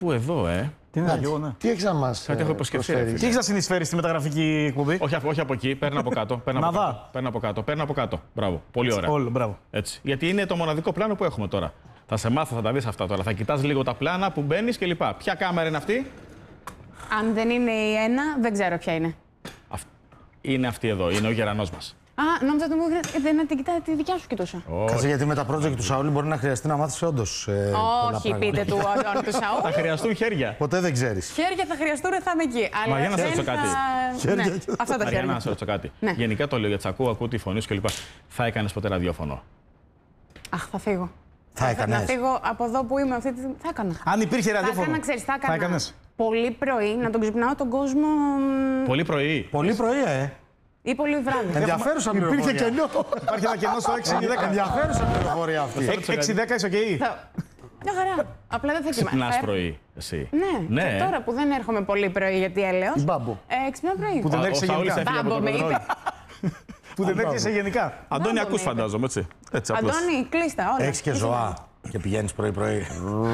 Πού εδώ, Τι είναι αυτό, ναι. Τι έχεις να μας προσφέρει? Τι έχεις να συνεισφέρεις στη μεταγραφική εκπομπή? Όχι από εκεί, παίρνω από κάτω. Παίρνω από κάτω. Μπράβο. Πολύ ωραία. Μπράβο. Έτσι. Γιατί είναι το μοναδικό πλάνο που έχουμε τώρα. Θα σε μάθω, θα τα δεις αυτά τώρα. Θα κοιτάς λίγο τα πλάνα που μπαίνεις κλπ. Ποια κάμερα είναι αυτή? Αν δεν είναι η ένα, δεν ξέρω ποια είναι. Είναι αυτή εδώ. Είναι ο γερανός μας. Α, νόμιζα ότι μου δεν να την κοιτάει, τη δικιά σου κοιτούσα. Κάτσε, γιατί με τα project του Σαούλη μπορεί να χρειαστεί να μάθεις όντως. Όχι, πείτε του Αντώνη του Σαούλη. Θα χρειαστούν χέρια. Ποτέ δεν ξέρεις. Χέρια θα χρειαστούν, θα είμαι εκεί. Μα για να σε ρωτήσω κάτι. Ναι, αυτά τα χέρια. Να σε ρωτήσω κάτι. Γενικά το λέω γιατί ακούω τη φωνή σου κλπ. Θα έκανες ποτέ ραδιόφωνο? Αχ, θα φύγω. Θα έκανες? Να φύγω από εδώ που είμαι αυτή τη στιγμή. Θα έκανα. Αν υπήρχε ραδιόφωνο. Θα έκανα. Πολύ πρωί να τον ξυπνάω τον κόσμο. Πολύ πρωί. Πολύ πρωί, Ή πολύ βράδυ. Ενδιαφέρουσα πληροφορία. Υπήρχε κενό. Υπάρχει ένα κενό στο 6-10. Ενδιαφέρουσα πληροφορία αυτή. 6-10 είσαι οκ. Μια χαρά. Απλά δεν θα κοιμάμαι. Ξυπνάς πρωί, εσύ? Ναι. Και τώρα που δεν έρχομαι πολύ πρωί γιατί έλεος. Μπάμπο. Ξυπνάω πρωί. Που δεν έρχεσαι γενικά. Μπάμπο με είπε. Που δεν έρχεσαι γενικά. Αντώνη, ακούς φαντάζομαι, έτσι. Αντώνη, κλείστα όλα. Έχεις και ζωά και πηγαίνεις πρωί-πρωί.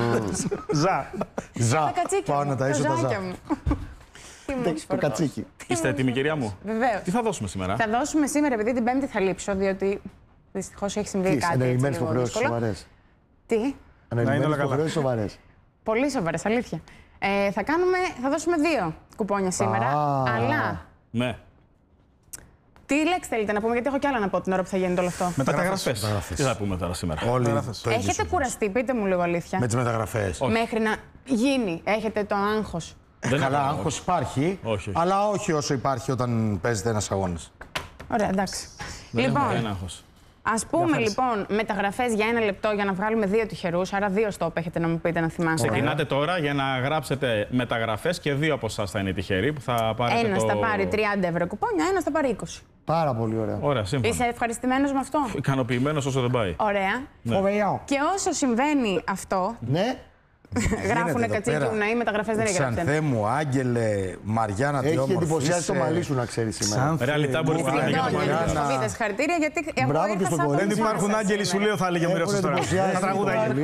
Ζα. Πάω να ταΐσω τα ζά. Το κατσίκι. Είστε έτοιμοι, κυρία μου? Βεβαίως. Τι θα δώσουμε σήμερα? Θα δώσουμε σήμερα, επειδή την Πέμπτη θα λείψω, διότι δυστυχώς έχει συμβεί κάτι. Ανελημμένες υποχρεώσεις σοβαρές. Τι? Ανελημμένες υποχρεώσεις σοβαρές. Πολύ σοβαρές, αλήθεια. Θα δώσουμε 2 κουπόνια σήμερα, αλλά... Ναι. Τι λέξη θέλετε να πούμε, γιατί έχω κι άλλα να πω την ώρα που θα γίνεται όλο αυτό. Μεταγραφές. Τι θα πούμε τώρα σήμερα? Έχετε κουραστεί, πείτε μου λίγο αλήθεια. Με τις μεταγραφές. Μέχρι να γίνει, έχετε το άγχος. Καλά, άγχος υπάρχει, αλλά όχι όσο υπάρχει όταν παίζεται ένας αγώνας. Ωραία, εντάξει. Λοιπόν, ας πούμε λοιπόν μεταγραφές για 1 λεπτό για να βγάλουμε 2 τυχερούς, άρα 2 στόπ έχετε να μου πείτε να θυμάστε. Ξεκινάτε τώρα για να γράψετε μεταγραφές και 2 από εσάς θα είναι τυχεροί που θα πάρετε. Ένας θα πάρει 30 ευρώ κουπόνια, ένας θα πάρει 20. Πάρα πολύ ωραία. Ωραία, σύμφωνα. Είσαι ευχαριστημένος με αυτό? Ικανοποιημένος όσο δεν πάει. Ωραία. Και όσο συμβαίνει αυτό. Ναι. Γράφουνε κατσίκι να ή μεταγραφές δεν έγραψαν. Ξανθέ μου, Άγγελε, Μαριάννα, τι όμορφη. Έχει εντυπωσιάσει το μαλλί σου να ξέρεις σήμερα. Ρεαλιτά μπορεί να γίνει. Πείτε συγχαρητήρια γιατί εγώ ήρθα σαν δεν υπάρχουν άγγελοι σου, λέω, θα έλεγε μέρος τώρα. Θα τραγούδαγε.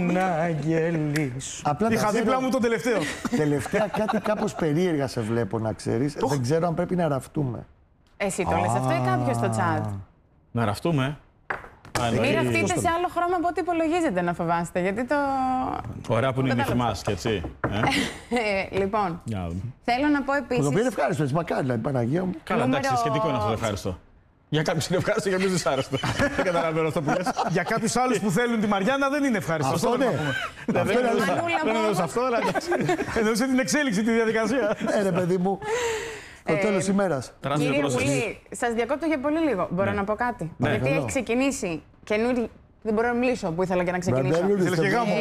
Είχα δίπλα μου τον τελευταίο. Τελευταία κάτι κάπως περίεργα σε βλέπω να ξέρεις. Δεν ξέρω αν πρέπει να ραφτούμε. Εσύ το λες αυτό ή κάποιος στο chat? Να ραφτούμε. Μην ραφτείτε σε άλλο χρώμα από ό,τι υπολογίζετε, να φοβάστε. Γιατί το. Ωραία που είναι η νύχη μας και έτσι. Λοιπόν, θέλω να πω επίσης. Το οποίο είναι ευχάριστο, έτσι μακάρι, δηλαδή, Παναγία μου. Καλά, εντάξει, σχετικό είναι αυτό το ευχάριστο. Για κάποιους είναι ευχάριστο, για κάποιους δυσάρεστο. Δεν καταλαβαίνω αυτό που λες. Για κάποιους άλλους που θέλουν τη Μαριάννα δεν είναι ευχάριστο. Αυτό ναι. Δεν εννοούσα αυτό, αλλά εντάξει. Εννοούσε την εξέλιξη, τη διαδικασία. Ναι, παιδί μου. Το τέλος της ημέρας. Κύριε Βουλή, σας διακόπτω για πολύ λίγο. Μπορώ να πω κάτι? Γιατί έχει ξεκινήσει καινούργια. Δεν μπορώ να μιλήσω που ήθελα και να ξεκινήσω. Θέλεις και γάμο.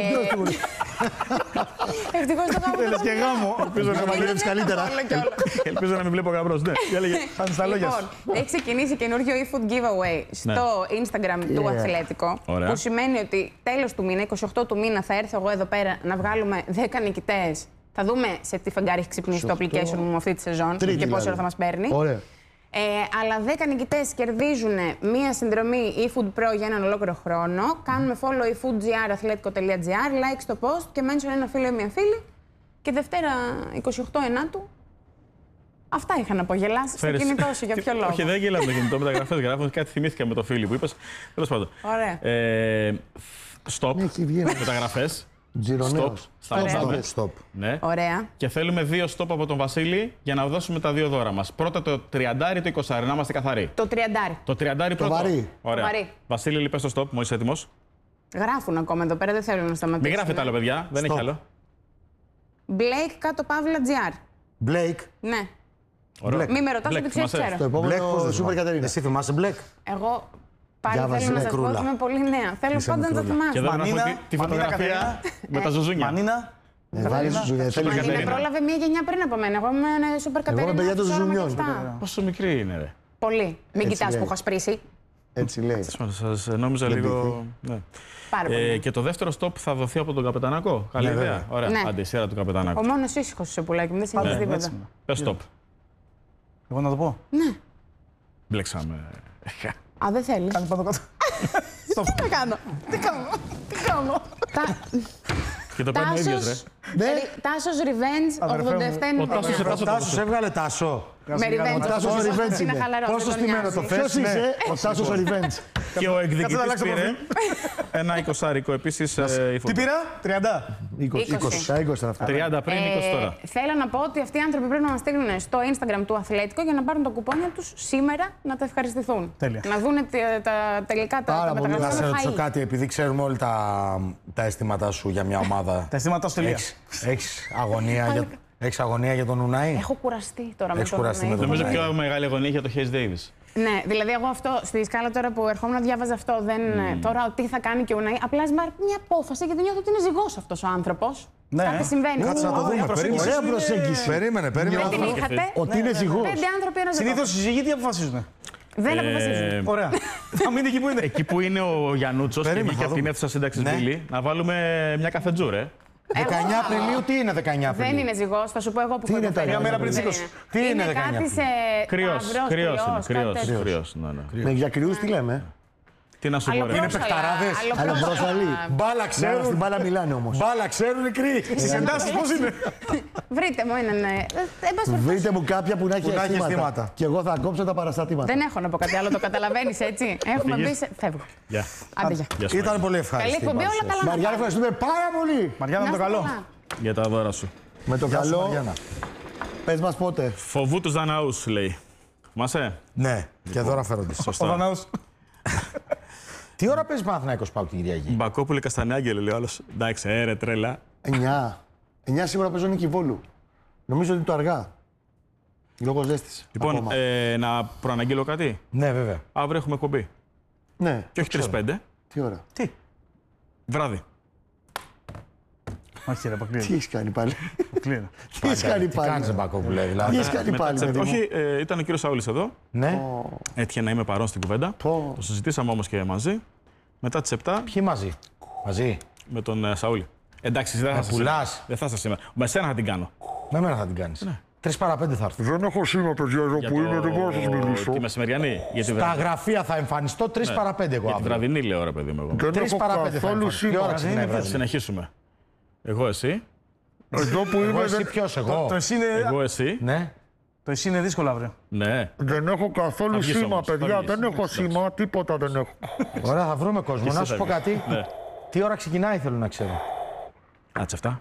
Ευτυχώς το γάμο. Θέλεις και γάμο. Ελπίζω να μαγειρεύεις καλύτερα. Ελπίζω να μην βλέπω γαμπρός. Ναι, λοιπόν, έχει ξεκινήσει καινούργιο eFood giveaway στο Instagram του Αθλέτικο. Που σημαίνει ότι τέλος του μήνα, 28 του μήνα, θα έρθω εγώ εδώ πέρα να βγάλουμε 10 νικητές. Θα δούμε σε τι φεγγάρι έχει ξυπνήσει το application μου αυτή τη σεζόν και πόση ώρα θα μας παίρνει. Ωραία. Αλλά 10 νικητές κερδίζουν μία συνδρομή eFood Pro για έναν ολόκληρο χρόνο. Κάνουμε follow eFoodGR, athletic.gr, like στο post και mention ένα φίλο ή μία φίλη. Και Δευτέρα 28 Ενάτου. Αυτά είχα να πω. Γελάς στο κινητό σου, για ποιο λόγο? Όχι, δεν γελάω με το κινητό, μεταγραφές γράφω. Κάτι θυμήθηκα με το φίλο που είπες. Τέλος πάντων. Ωραία. Stop. Μεταγραφές. Stop. Ναι. Ωραία. Και θέλουμε 2 stop από τον Βασίλη για να δώσουμε τα 2 δώρα μας. Πρώτα το 30 ή το 20, να είμαστε καθαροί. Το 30. Το 30 πρώτο. Βαρύ. Ωραία. Βαρύ. Βασίλη, λοιπόν, στο stop, μόλις έτοιμος. Γράφουν ακόμα εδώ πέρα, δεν θέλω να σταματήσω. Μην γράφετε άλλο, παιδιά. Δεν έχει άλλο. Blake κάτω παύλα GR. Blake. Ναι. Ωραίο. Μην με ρωτάς ότι ξέρεις. Το επόμενο Σούπερ Κατερίνα. Εσύ θυμάσαι Blake? Εγώ πάλι θέλω να σας πω ότι είμαι πολύ νέα. Θέλω πάντα να το θυμάσαι. Και εδώ να πω τη φωτογραφία με τα ζουζούνια. Μανίνα. Μανίνα πρόλαβε μία γενιά πριν από μένα. Εγώ είμαι Σούπερ Κατερίνα. Εγώ είμαι παιδιά των ζουζουνιών. Πόσο μικρή είναι, ρε. Πολύ. Μην κοιτάς που έχω σπρίσει. Έτσι λέει. Σας νόμιζα λίγο. Και το δεύτερο stop θα δοθεί από τον Καπετανάκο. Καλή ιδέα. Ωραία. Άντε, η σειρά του Καπετανάκου. Ο μόνος ήσυχος σε πουλάκι μου, δεν συνεχίζει τίποτα. Πες stop. Εγώ να το πω. Ναι. Μπλέξαμε. Α, δεν θέλεις. Κάνει πάνω κάτω. Τι να κάνω. Τι κάνω. Και το παίρνει ο ίδιος, ρε. Τάσος Revenge 87. Ο Τάσος έβγαλε Τάσο. Με Revenge είναι χαλαρό. Πόσο στημένο το θες? Ποιος είσαι? Ο Τάσος ο Revenge. Και ο εκδικητής πήρε ένα 20άρικο επίσης. Τι πήρα? 30. 20 αυτά. 30 πριν, 20 τώρα. Θέλω να πω ότι αυτοί οι άνθρωποι πρέπει να μας στείλουν στο Instagram του Αθλέτικο για να πάρουν τα κουπόνια τους σήμερα να τα ευχαριστηθούν. Τέλεια. Να δουν τελικά τα μεταγραφή. Να σε ρωτήσω κάτι, επειδή ξέρουμε όλοι τα αισθήματά σου για μια ομάδα. Τα αισθήματά σου τελεία. Έχεις αγωνία για τον Ουνάι? Έχω κουραστεί τώρα με τον κουραστεί με Ουνάι. τον Νομίζω πιο μεγάλη αγωνία για το Hayes Davis. Ναι, δηλαδή εγώ αυτό στη σκάλα τώρα που ερχόμουν διάβαζα αυτό. Τώρα τι θα κάνει και ο Ουνάι. Απλά πάρει μια απόφαση γιατί νιώθω ότι είναι ζυγός αυτός ο άνθρωπος. Ναι. Κάτι συμβαίνει. Κάτσε να το δούμε. Ωραία προσέγγιση. Περίμενε. Δεν την είχατε. Ότι είναι ζυγός. 5 άνθρωποι ένα ζυγό. Συνήθως οι ζυγοί τι αποφασίζουν? Δεν αποφασίζουν. Ωραία. Θα μείνει εκεί που είναι. Εκεί που είναι ο Γιαννούτσος και βγήκε από την αίθουσα σύνταξης Βίλη, να βάλουμε μια καφετζούρε. 19 Απριλίου, τι είναι 19 Απριλίου? Δεν είναι ζυγός, θα σου πω εγώ που έχω είναι μια μέρα πριν τις 20? Τι είναι 19 κάτι Απριλίου? σε Κρυός. Για κρυούς τι λέμε? Τι να σου πω, ρε. Είναι παιχταράδες. Αλλοπρόσαλοι. Μπάλα ξέρουν. Στην μπάλα μιλάνε όμως. Μπάλα ξέρουν οι κρύοι. Στις εντάσεις πώς είναι? Βρείτε μου έναν. Βρείτε μου κάποια που να έχει αισθήματα. Και εγώ θα κόψω τα παραστατήματα. Δεν έχω να πω κάτι άλλο, το καταλαβαίνεις έτσι. Έχουμε μπει σε. Φεύγω. Γεια. Άντε, γεια. Ήταν πολύ ευχάριστη. Καλή εκπομπή, όλα καλά. Μαριάννα, ευχαριστούμε πάρα πολύ. Μαριάννα, με το καλό. Για τα δώρα σου. Με το καλό. Πες μας πότε. Φοβού τους Δαναούς, λέει. Θυμάσαι? Ναι, και δώρα φέρονται. Ο Δανάος. Τι ώρα παίζει Παναθηναϊκός ΠΑΟΚ την Κυριακή? Μπακόπουλη Καστανιάγγελε, λέει ο άλλος. Εντάξει, ρε τρέλα. 9 σίγουρα παίζω Νίκη Βόλου. Νομίζω ότι είναι το αργά. Λόγω ζέστης. Λοιπόν, να προαναγγείλω κάτι. Ναι, βέβαια. Αύριο έχουμε εκπομπή. Ναι. Και όχι 3-5. Τι ώρα? Τι? Βράδυ. Όχι, ρε, Τι αποκλείεται. έχεις κάνει πάλι? Αποκλείεται. Τι έχεις κάνει Τι πάλι? κάνεις, Μπακόπουλε, δηλαδή? Τι έχεις κάνει πάλι? παιδί μου? Όχι, ήταν ο κύριος Σαούλης εδώ. Ναι. Έτυχε να είμαι παρόν στην κουβέντα. Πω. Το συζητήσαμε όμως και μαζί. Μετά τις 7 Ποιοι μαζί? Μαζί. με τον Σαούλη. Εντάξει, δεν θα σας πουλάς. Δεν θα σας σήμερα. Με σένα θα την κάνω. Με μένα θα την κάνεις. 3 παρα 5 θα έρθω. Δεν έχω σήμα, παιδιά, εδώ που είμαι, δεν μπορώ να σας μιλήσω. Τη μεσημεριανή. Για τη Τα γραφεία θα εμφανιστώ 3 παρα 5 εγώ Για τη αύριο. βραδινή λέω, ρε παιδί μου. Εγώ. Δεν 3 έχω παρα 5 θα καθόλου εμφανιστώ. Τι σήμα. ώρα ξεκινάει η Θα βραδινή? συνεχίσουμε. Εγώ, εσύ. Εδώ που Εγώ, είμαι, εσύ, ποιος, εγώ? Το εσύ είναι. Εγώ, εσύ. Ναι. Το εσύ είναι δύσκολο αύριο. Ναι. δεν έχω καθόλου Θα βγεις σήμα, όμως, θα παιδιά. βγεις. Δεν έχω σήμα, τίποτα δεν έχω. Ωραία, θα βρούμε κόσμο. εσύ Να θα σου πω βγεις. κάτι. Ναι. Τι ώρα ξεκινάει θέλω να ξέρω. Κάτσε αυτά.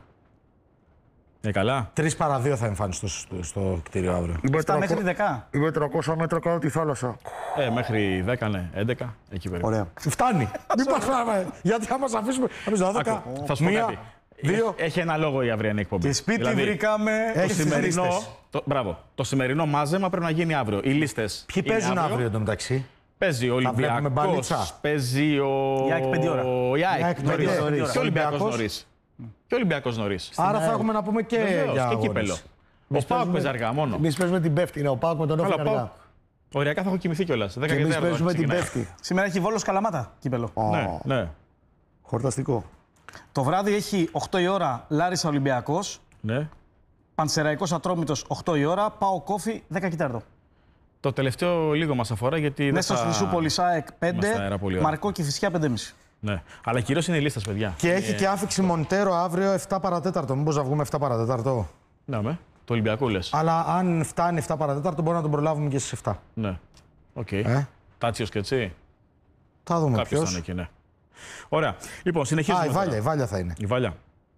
Καλά. 3 παρα 2 θα εμφανιστώ στο κτίριο αύριο. Είμαι 7 μέχρι 300 10. Είμαι 300 μέτρα κάτω τη θάλασσα. Μέχρι 10, ναι. 11. Εκεί περίπου. Ωραία. Φτάνει. Μην πας. Γιατί θα μας αφήσουμε. Εμείς 12. Άκου, θα σου πω κάτι. Δύο. Έχει ένα λόγο η αυριανή εκπομπή. Και σπίτι Δηλαδή, βρήκαμε. Έχεις τις σημερινό, λίστες. το σημερινό μάζεμα πρέπει να γίνει αύριο. Οι λίστες. Ποιοι είναι παίζουν αύριο εντωμεταξύ? Παίζει ο βλέπουμε Ολυμπιακός, μπαλίτσα. παίζει ο Η ΑΕΚ 5 ώρα. Η ΑΕΚ ΑΕΚ νωρίς. 5 νωρίς. Και ο Ολυμπιακός Ολυμπιακός. νωρίς. Και ο Ολυμπιακός νωρίς. Άρα θα έχουμε να πούμε και Βεβαίως, για και αγώνες. κύπελο. Ο Πάοκ παίζει αργά μόνο. Εμείς παίζουμε την Πέφτη. Είναι ο Πάοκ με τον Όφη Καλά, αργά. Πάοκ. Οριακά θα έχω κοιμηθεί κιόλας. 10 Και και εμείς 4 παίζουμε την ξεκινάει. Πέφτη. Σήμερα έχει Βόλος Καλαμάτα κύπελο. Ναι, ναι. Χορταστικό. Το βράδυ έχει 8 η ώρα Λάρισα Ολυμπιακός. ναι. Πανσεραϊκός Ατρόμητος 8 η ώρα. Πάω Κόφι 10 και 4. Το τελευταίο λίγο μας αφορά γιατί δεν Νέστος θα... Χρυσούπολης ΑΕΚ 5. Είμαστε αέρα πολύ ώρα. Μαρκό Κηφισιά 5,5. Ναι. Αλλά κυρίως είναι οι λίστες, παιδιά. Και έχει και άφηξη Μοντέρο αύριο 7 παρατέταρτο. Μήπως να βγούμε 7 παρατέταρτο. Ναι, με. Το Ολυμπιακό λες. Αλλά αν φτάνει 7 παρατέταρτο μπορούμε να τον προλάβουμε και στις 7. Ναι. Οκ. Ε? Τάτσιος και έτσι. Θα δούμε Κάποιος θα ποιος. είναι εκεί, ναι. Ωραία. Λοιπόν, συνεχίζουμε. Α, η τώρα. Βάλια, η Βάλια θα είναι. Η Βάλια.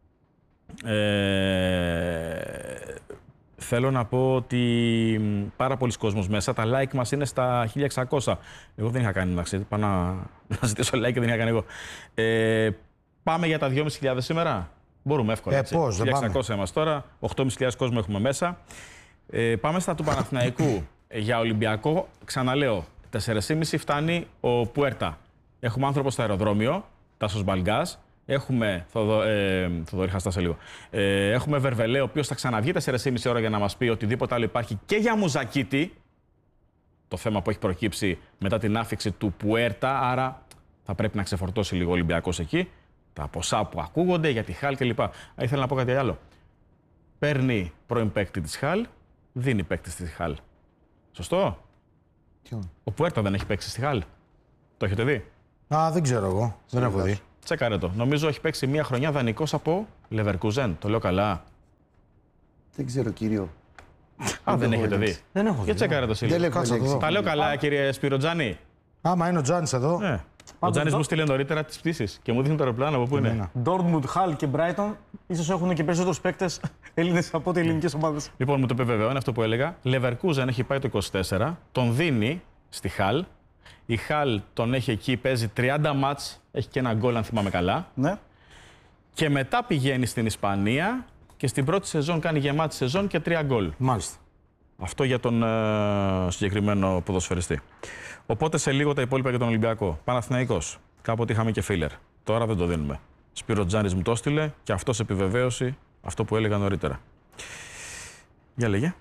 Θέλω να πω ότι πάρα πολλοί κόσμος μέσα. Τα like μας είναι στα 1600. Εγώ δεν είχα κάνει, εντάξει. Πάω να ζητήσω like και δεν είχα κάνει εγώ. Πάμε για τα 2.500 σήμερα. Μπορούμε εύκολα. Έτσι. Πώς, δεν 1600 είμαστε τώρα. 8.500 κόσμο έχουμε μέσα. Πάμε στα του Παναθηναϊκού. Για Ολυμπιακό, ξαναλέω, 4.500 φτάνει ο Πουέρτα. Έχουμε άνθρωπο στο αεροδρόμιο, Τάσος Μπαλγκάς. Έχουμε Θοδωρή, χαστάσε λίγο. Έχουμε Βερβελέ, ο οποίος θα ξαναβγεί 4.5 ώρα για να μας πει οτιδήποτε άλλο υπάρχει και για Μουζακίτη. Το θέμα που έχει προκύψει μετά την άφιξη του Πουέρτα, άρα θα πρέπει να ξεφορτώσει λίγο ο Ολυμπιακός εκεί. Τα ποσά που ακούγονται για τη Χαλ κλπ. Ήθελα να πω κάτι άλλο. Παίρνει πρώην παίκτη της Χαλ, δίνει παίκτη στη Χαλ. Σωστό. Ο Πουέρτα δεν έχει παίξει στη Χαλ. Το έχετε δει? Α, δεν ξέρω εγώ. Δεν έχω δει. Τσεκάρε το. Νομίζω έχει παίξει μία χρονιά δανεικός από Leverkusen, το λέω καλά. Δεν ξέρω, κύριο. Α, δεν έχετε δει. Δεν έχω Και δει. τσέκαρε το Δεν Σίλβα. έχω ελέγξει. Τα λέω καλά, κύριε Σπυροτζάνη. Άμα είναι ο Τζάνης εδώ. Ναι. Ο Τζάνης μου στείλε νωρίτερα τις πτήσεις και μου δείχνει το αεροπλάνο από πού είναι. Ντόρτμουντ, Χαλ και Μπράιτον ίσως έχουν και περισσότερους παίκτες Έλληνες από ό,τι ελληνικές ομάδες. Λοιπόν, μου το επιβεβαιώνει αυτό που έλεγα. Leverkusen έχει πάει το 24, τον δίνει στη Χαλ. Η Χαλ τον έχει εκεί, παίζει 30 μάτς, έχει και ένα γκολ αν θυμάμαι καλά. Ναι. Και μετά πηγαίνει στην Ισπανία και στην πρώτη σεζόν κάνει γεμάτη σεζόν και 3 γκολ. Μάλιστα. Αυτό για τον συγκεκριμένο ποδοσφαιριστή. Οπότε σε λίγο τα υπόλοιπα για τον Ολυμπιακό. Παναθηναϊκός. Κάποτε είχαμε και φίλερ. Τώρα δεν το δίνουμε. Σπυροτζάνης μου το έστειλε και αυτός επιβεβαίωσε αυτό που έλεγα νωρίτερα. Για λέγε.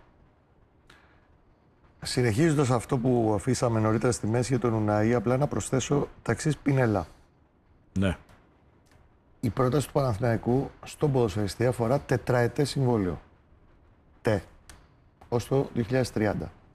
Συνεχίζοντας αυτό που αφήσαμε νωρίτερα στη μέση για τον Ουναΐ, απλά να προσθέσω τα εξής πινέλα. Ναι. Η πρόταση του Παναθηναϊκού στον ποδοσφαιριστή αφορά τετραετές συμβόλαιο. Ως το 2030.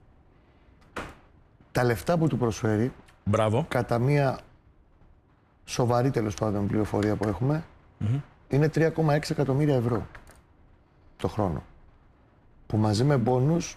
Τα λεφτά που του προσφέρει, Μπράβο. κατά μία σοβαρή τέλος πάντων πληροφορία που έχουμε, είναι 3,6 εκατομμύρια ευρώ το χρόνο. Που μαζί με μπόνους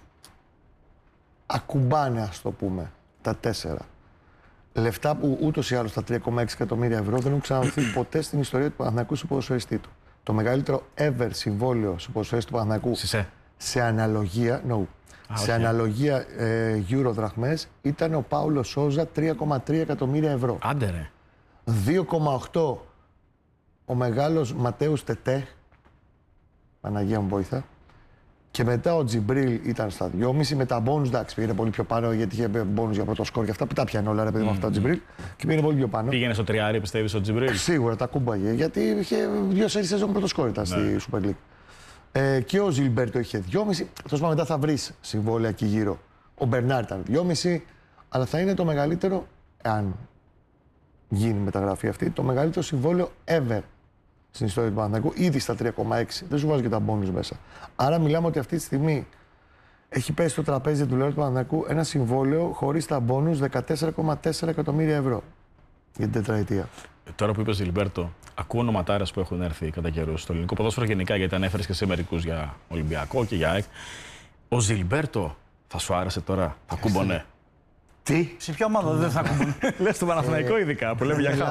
ακουμπάνε, ας το πούμε, τα 4. Λεφτά που ούτως ή άλλως τα 3,6 εκατομμύρια ευρώ δεν έχουν ξαναδοθεί ποτέ στην ιστορία του Παναθηναϊκού στο ποδοσφαιριστή του. Το μεγαλύτερο ever συμβόλαιο στο ποδοσφαιριστή του Παναθηναϊκού σε αναλογία, σε αναλογία euro δραχμές ήταν ο Πάουλο Σόζα, 3,3 εκατομμύρια ευρώ. Άντε ρε. 2,8 ο μεγάλος Ματέους Τετέ, Παναγία μου βοήθα, και μετά ο Τζιμπρίλ ήταν στα 2,5, με τα bonus, εντάξει, πήγαινε πολύ πιο πάνω γιατί είχε bonus για πρώτο σκορ και αυτά, που τα πιάνε όλα ρε παιδί με αυτά ο Τζιμπρίλ και πήγαινε πολύ πιο πάνω. Πήγαινε στο τριάρι, πιστεύεις, ο Τζιμπρίλ. Σίγουρα τα κούμπαγε, γιατί είχε 2 σερί σεζόν πρώτο σκορ ήταν στη Super League. Και ο Ζιλμπέρτο είχε 2,5. Τόσο πάνω μετά θα βρει συμβόλαια εκεί γύρω. Ο Μπερνάρ ήταν 2,5, αλλά θα είναι το μεγαλύτερο, αν γίνει η μεταγραφή αυτή, το μεγαλύτερο συμβόλαιο ever στην ιστορία του Παναθηναϊκού. Ήδη στα 3,6. Δεν σου βάζω και τα bonus μέσα. Άρα μιλάμε ότι αυτή τη στιγμή έχει πέσει στο τραπέζι του λαού του Παναθηναϊκού ένα συμβόλαιο χωρίς τα bonus 14,4 εκατομμύρια ευρώ για την τετραετία. Τώρα που είπε Ζιλμπέρτο, ακούω ονοματάρες που έχουν έρθει κατά καιρούς στο ελληνικό ποδόσφαιρο γενικά, γιατί ανέφερες και σε μερικούς για Ολυμπιακό και για ΑΕΚ. Ο Ζιλμπέρτο θα σου άρεσε τώρα, θα κούμπονε. Τι? Σε ποια ομάδα δεν θα ακούμε. Λες τον Παναθηναϊκό ειδικά που λέμε για χάπ.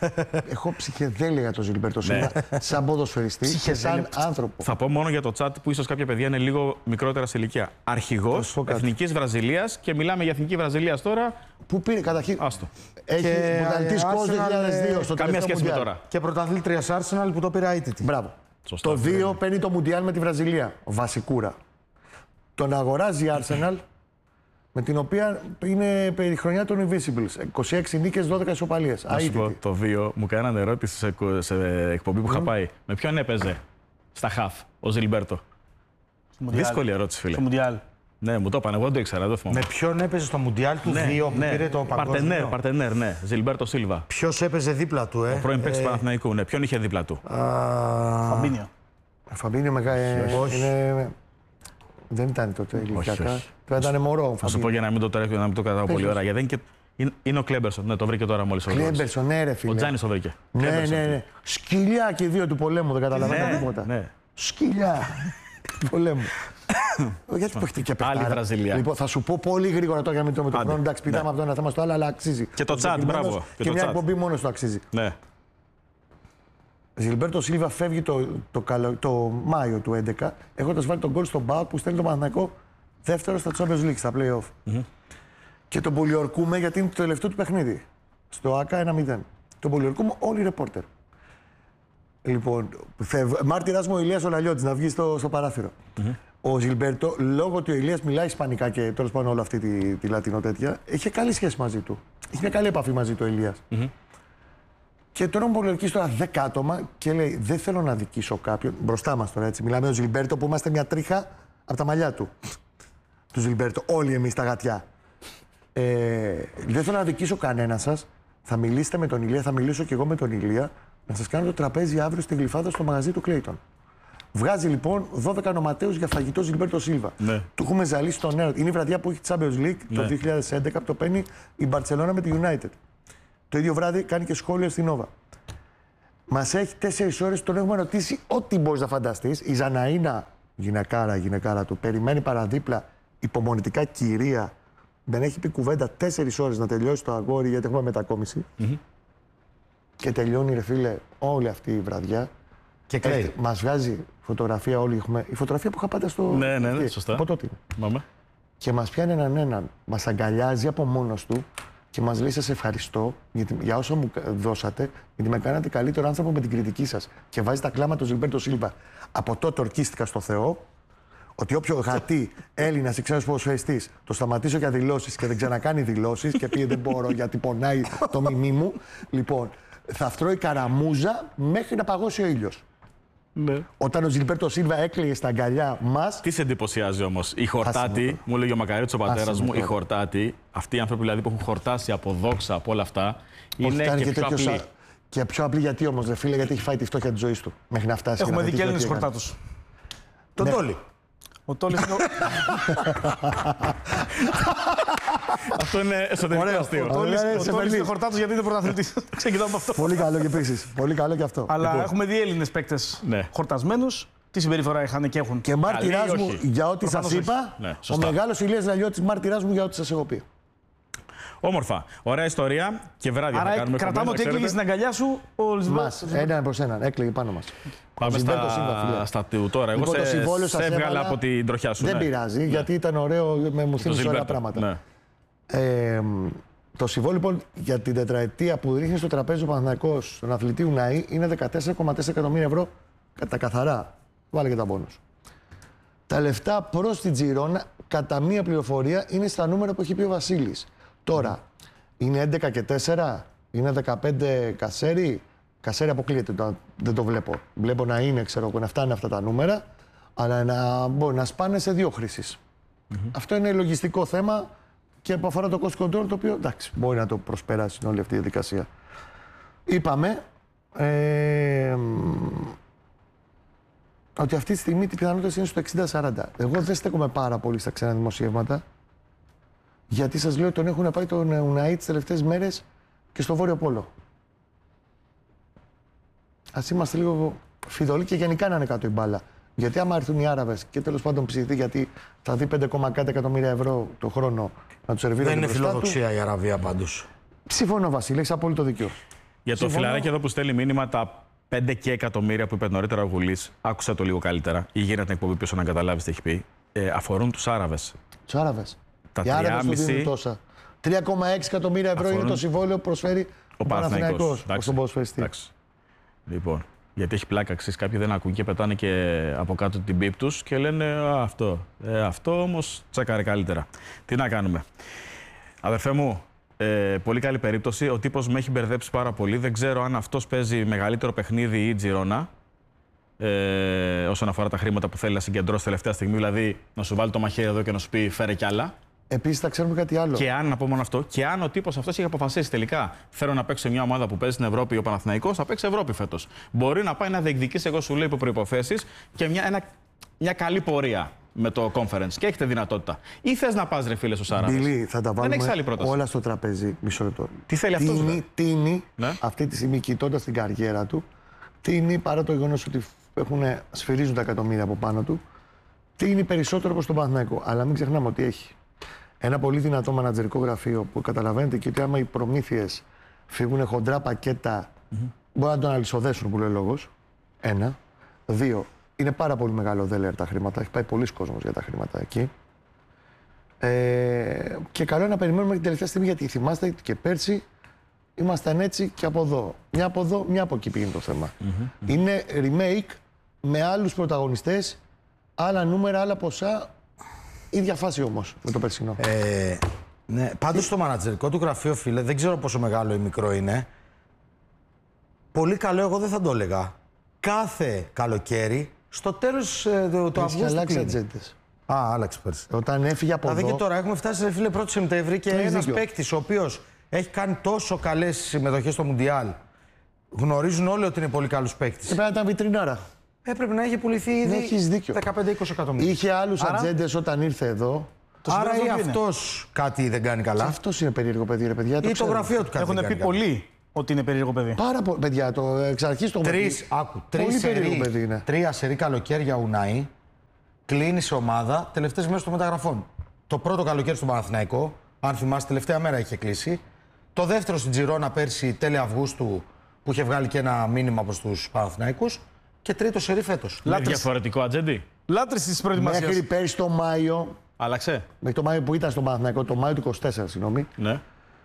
Έχω ψυχεδέλεια για τον Ζιλμπέρτο Σίλβα, σαν ποδοσφαιριστή και σαν άνθρωπο. Θα πω μόνο για το chat που ίσως κάποια παιδιά είναι λίγο μικρότερα σε ηλικία. Αρχηγός Εθνικής Βραζιλίας και μιλάμε για Εθνική Βραζιλίας τώρα. Πού πήρε καταρχήν. Άστο. Έχει πρωταθλητής COS 2002 στο Καμία σχέση με Μουντιάλ. τώρα. Και πρωταθλήτριας Arsenal που το πήρε αίτητη. Μπράβο. Σωστά. Το 2 παίρνει το Μουντιάλ με τη Βραζιλία. Βασικούρα. Τον αγοράζει η Arsenal, με την οποία είναι η χρονιά των Invisibles. 26 νίκες, 12 ισοπαλίες. Να σου πω, το 2 μου κάνανε ερώτηση σε εκπομπή που είχα πάει. Με ποιον έπαιζε στα χαφ ο Ζιλμπέρτο. Δύσκολη ερώτηση, φίλε. Στο Μουντιάλ. Ναι, μου το είπαν, εγώ δεν το ήξερα, δεν το θυμάμαι. Με ποιον έπαιζε στο Μουντιάλ του 2 που πήρε το παγκόσμιο. Παρτενέρ, ναι. Ζιλμπέρτο Σίλβα. Ποιος έπαιζε δίπλα του, Ο πρώην παίκτης του Παναθηναϊκού, ναι. Ποιον είχε δίπλα του. Φαμπίνιο. Φαμπίνιο είναι... Δεν ήταν τότε ηλικιακά. Πρέπει να ήταν μωρό. Θα σου πω για να μην το κρατάω πολύ ώρα. Γιατί είναι ο Κλέμπερσον. Ναι, το βρήκε τώρα μόλις ο Κλέμπερσον, ναι, ρε φίλε. Ο Τζάνης το βρήκε. Ναι. Σκυλιά και οι δύο του πολέμου, δεν καταλαβαίνω τίποτα. Ναι. Σκυλιά του πολέμου. Γιατί παίχτε και Άλλη Βραζιλία. Λοιπόν, θα σου πω πολύ γρήγορα τώρα για να μην τρώμε τον χρόνο. Εντάξει, πηδάμε αυτό ένα θέμα στο άλλο, αλλά αξίζει. Και το τσάτ, μπράβο. Και μια εκπομπή μόνο του αξίζει. Ναι. Ζιλμπέρτο Σίλβα φεύγει το Μάιο του 2011, έχοντας βάλει τον γκολ στον Μπάουκ που στέλνει τον Παναθηναϊκό δεύτερο στα Champions League, στα play-off. Και τον πολιορκούμε γιατί είναι το τελευταίο του παιχνίδι. Στο ΑΚΑ 1-0. Τον πολιορκούμε όλοι οι ρεπόρτερ. Λοιπόν, μάρτυρας μου ο Ηλίας ο Λαλιώτης να βγει στο παράθυρο. Ο Ζιλμπέρτο, λόγω ότι ο Ηλίας μιλάει ισπανικά και τέλος πάντων όλη αυτή τη λατινό τέτοια, είχε καλή σχέση μαζί του. Είχε μια καλή επαφή μαζί του ο Ηλίας. Και τώρα μου πολιορκεί τώρα 10 άτομα και λέει: δεν θέλω να δικήσω κάποιον. Μπροστά μας τώρα έτσι. Μιλάμε με τον Ζιλμπέρτο που είμαστε μια τρίχα από τα μαλλιά του. Του Ζιλμπέρτο, όλοι εμείς τα γατιά. Δεν θέλω να δικήσω κανένα σας. Θα μιλήσετε με τον Ηλία, θα μιλήσω κι εγώ με τον Ηλία. Να σας κάνω το τραπέζι αύριο στη Γλυφάδα στο μαγαζί του Κλέιτον. Βγάζει λοιπόν 12 ονοματέους για φαγητό Ζιλμπέρτο Σίλβα. Ναι. Του έχουμε ζαλίσει τον νέο. Είναι η βραδιά που έχει Champions League το 2011 που το παίρνει η Μπαρτσελόνα με τη United. Το ίδιο βράδυ κάνει και σχόλιο στην Nova. Μας έχει 4 ώρες, τον έχουμε ρωτήσει ό,τι μπορείς να φανταστείς. Η Ζαναΐνα, γυναικάρα του, περιμένει παραδίπλα υπομονητικά κυρία. Δεν έχει πει κουβέντα 4 ώρες να τελειώσει το αγόρι, γιατί έχουμε μετακόμιση. Και τελειώνει, ρε φίλε, όλη αυτή η βραδιά. Και κλαίει. Μας βγάζει φωτογραφία όλοι. Η φωτογραφία που είχα πάντα στο. Ναι, σωστά. Από τότε. Μάμα. Και μας πιάνει έναν. Μας αγκαλιάζει από μόνος του και μας λέει: σας ευχαριστώ για όσα μου δώσατε, γιατί με κάνατε καλύτερο άνθρωπο με την κριτική σας. Και βάζει τα κλάματα του Ζιλμπέρτο Σίλβα. Από τότε ορκίστηκα στο Θεό ότι όποιο γατί Έλληνα ή ξένος ποδοσφαιριστής το σταματήσω για δηλώσεις και δεν ξανακάνει δηλώσεις και πει δεν μπορώ γιατί πονάει το μιμί μου, λοιπόν, θα φτρώει καραμούζα μέχρι να παγώσει ο ήλιος. Ναι. Όταν ο Ζιλμπέρτο Σίλβα έκλαιγε στα αγκαλιά μας. Τι σε εντυπωσιάζει όμως, η χορτάτη, μου λέγει ο Μακαρίτης ο πατέρας μου, η χορτάτη, αυτοί οι άνθρωποι δηλαδή που έχουν χορτάσει από δόξα, από όλα αυτά, είναι και πιο απλή. Και πιο απλή γιατί όμως, ρε φίλε, γιατί έχει φάει τη φτώχεια της ζωής του μέχρι να φτάσει. Έχουμε δει και Έλληνες χορτάτους. Τον Τόλι. Ο Τόλις είναι. Αυτό είναι εσωτερικό αστείο. Ο Τόλις είναι χορτάτος γιατί είναι πρωταθλητής. Ξεκινάμε από αυτό. Πολύ καλό και επίσης. Πολύ καλό και αυτό. Αλλά έχουμε δει Έλληνες παίκτες χορτασμένους. Τι συμπεριφορά είχαν και έχουν. Και μάρτυράς μου για ό,τι σας είπα, ο μεγάλος Ηλίας Λαλιώτης μάρτυράς μου για ό,τι σας έχω πει. Όμορφα. Ωραία ιστορία και βράδυ. Άρα κρατάμε ότι έκλειγε στην αγκαλιά σου ο Μας, έναν προς έναν, έκλειγε πάνω μας. Πάμε στα του τώρα. Εγώ σε έβγαλα από την τροχιά σου. Δεν πειράζει, γιατί ήταν ωραίο, μου θύμισε ωραία πράγματα. Το συμβόλαιο λοιπόν για την τετραετία που ρίχνει στο τραπέζι ο Παναθηναϊκός στον αθλητή Ουναή είναι 14,4 εκατομμύρια ευρώ κατά καθαρά. Βάλε και τα μπόνους. Τα λεφτά προς την Τζιρόνα, κατά μία πληροφορία, είναι στα νούμερα που έχει πει ο Βασίλης. Τώρα, είναι 11 και 4, είναι 15 Κασέρι. Κασέρι αποκλείεται, δεν το βλέπω. Βλέπω να είναι, ξέρω, να φτάνουν αυτά τα νούμερα, αλλά μπορεί να σπάνε σε 2 χρήσεις. Αυτό είναι λογιστικό θέμα και που αφορά το cost control, το οποίο εντάξει, μπορεί να το προσπεράσει όλη αυτή η διαδικασία. Είπαμε ότι αυτή τη στιγμή οι πιθανότητες είναι στο 60-40. Εγώ δεν στέκομαι πάρα πολύ στα ξένα δημοσιεύματα, γιατί σας λέω ότι τον έχουν πάει τον Ουναή τις τελευταίες μέρες και στο Βόρειο Πόλο. Ας είμαστε λίγο φιδωλοί και γενικά να είναι κάτω η μπάλα. Γιατί άμα έρθουν οι Άραβες και τέλος πάντων ψηθεί, γιατί θα δει 5,1 εκατομμύρια ευρώ το χρόνο να του σερβίρουν. Δεν είναι φιλοδοξία η Αραβία πάντως. Συμφωνώ, Βασίλη, έχεις απόλυτο δίκιο. Για το φιλαράκι εδώ που στέλνει μήνυμα, τα 5 και εκατομμύρια που είπε νωρίτερα ο Γουλής, άκουσα το λίγο καλύτερα. Ή γύρω την εκπομπή πίσω να καταλάβεις τι έχει πει. Αφορούν τους Άραβες. Τους Άραβες. Τα οι Άραβες του δίνουν τόσα. 3,6 εκατομμύρια ευρώ είναι το συμβόλαιο που προσφέρει ο Παναθηναϊκός στον ποδοσφαιριστή. Λοιπόν, γιατί έχει πλάκα, ξέρεις, κάποιοι δεν ακούν και πετάνε και από κάτω την πίπ τους και λένε αυτό. Αυτό όμως τσακάρε καλύτερα. Τι να κάνουμε. Αδερφέ μου, πολύ καλή περίπτωση. Ο τύπος με έχει μπερδέψει πάρα πολύ. Δεν ξέρω αν αυτός παίζει μεγαλύτερο παιχνίδι ή η Τζιρόνα. Όσον αφορά τα χρήματα που θέλει να συγκεντρώσει τελευταία στιγμή, δηλαδή να σου βάλει το μαχαίρι εδώ και να σου πει φέρε κι άλλα. Επίσης, θα ξέρουμε κάτι άλλο. Και αν, να πω μόνο αυτό, και αν ο τύπος αυτός είχε αποφασίσει τελικά θέλω να παίξει σε μια ομάδα που παίζει στην Ευρώπη, ο Παναθηναϊκός θα παίξει Ευρώπη φέτος. Μπορεί να πάει να διεκδικήσει, εγώ σου λέω, υπό προϋποθέσεις και μια καλή πορεία με το conference. Και έχετε δυνατότητα. Ή θες να πας, ρε φίλε, στους Άραβες. Μπιλί, θα τα βάλουμε όλα στο τραπέζι. Μισό λεπτό. Τι θέλει αυτός, τίνει, αυτή τη στιγμή, κοιτώντας την καριέρα του, τίνει, παρά το γεγονός ότι σφυρίζουν τα εκατομμύρια από πάνω του, τίνει περισσότερο προς τον Παναθηναϊκό. Αλλά μην ξεχνάμε ότι έχει ένα πολύ δυνατό μανατζερικό γραφείο που καταλαβαίνετε και ότι άμα οι προμήθειες φύγουν χοντρά πακέτα, μπορεί να τον αλυσοδέσουν που λέει ο λόγος. 1. 2. Είναι πάρα πολύ μεγάλο δέλεαρ τα χρήματα. Έχει πάει πολλοί κόσμος για τα χρήματα εκεί. Και καλό είναι να περιμένουμε την τελευταία στιγμή, γιατί θυμάστε και πέρσι ήμασταν έτσι και από εδώ. Μια από εδώ, μια από εκεί πήγαινε το θέμα. Είναι remake με άλλους πρωταγωνιστές, άλλα νούμερα, άλλα ποσά. Ίδια φάση όμως με το περσινό. Ναι, πάντως το μανατζερικό του γραφείο, φίλε, δεν ξέρω πόσο μεγάλο ή μικρό είναι. Πολύ καλό, εγώ δεν θα το έλεγα. Κάθε καλοκαίρι, στο τέλος του Αυγούστου. Αλλάξει ατζέντες. Άλλαξε πέρσι. Όταν έφυγε από εδώ. Και τώρα έχουμε φτάσει, φίλε, 1η Σεπτέμβρη και ένας παίκτης ο οποίος έχει κάνει τόσο καλές συμμετοχές στο Μουντιάλ. Γνωρίζουν όλοι ότι είναι πολύ καλός παίκτης. Πρέπει να ήταν βιτρινάρα. Έπρεπε να έχει πουληθεί ήδη 15-20 εκατομμύρια. Είχε άλλους ατζέντες όταν ήρθε εδώ. Άρα ή αυτός κάτι δεν κάνει καλά. Αυτός είναι περίεργο παιδί, ρε παιδιά. Ή το γραφείο του κάτι. Έχουν πει πολλοί ότι είναι περίεργο παιδί. Πάρα πολύ. Παιδιά, το εξ αρχής το πολύ περίεργο παιδί είναι. 3 σερί καλοκαίρια Ουνάι, κλείνει σε ομάδα τελευταίες μέρες των μεταγραφών. Το πρώτο καλοκαίρι στον Παναθηναϊκό, αν θυμάστε, τελευταία μέρα είχε κλείσει. Το δεύτερο στην Τζιρόνα πέρσι, τέλη Αυγούστου, που είχε βγάλει και ένα μήνυμα προς τους Παναθηναϊκούς. Και τρίτο σερί φέτος. Είναι διαφορετικό ατζέντη. Λάτρης της προετοιμασίας. Μέχρι πέρσι το Μάιο. Άλλαξε. Μέχρι το Μάιο που ήταν στον Παναθηναϊκό, το Μάιο του 24, συγγνώμη. Ναι.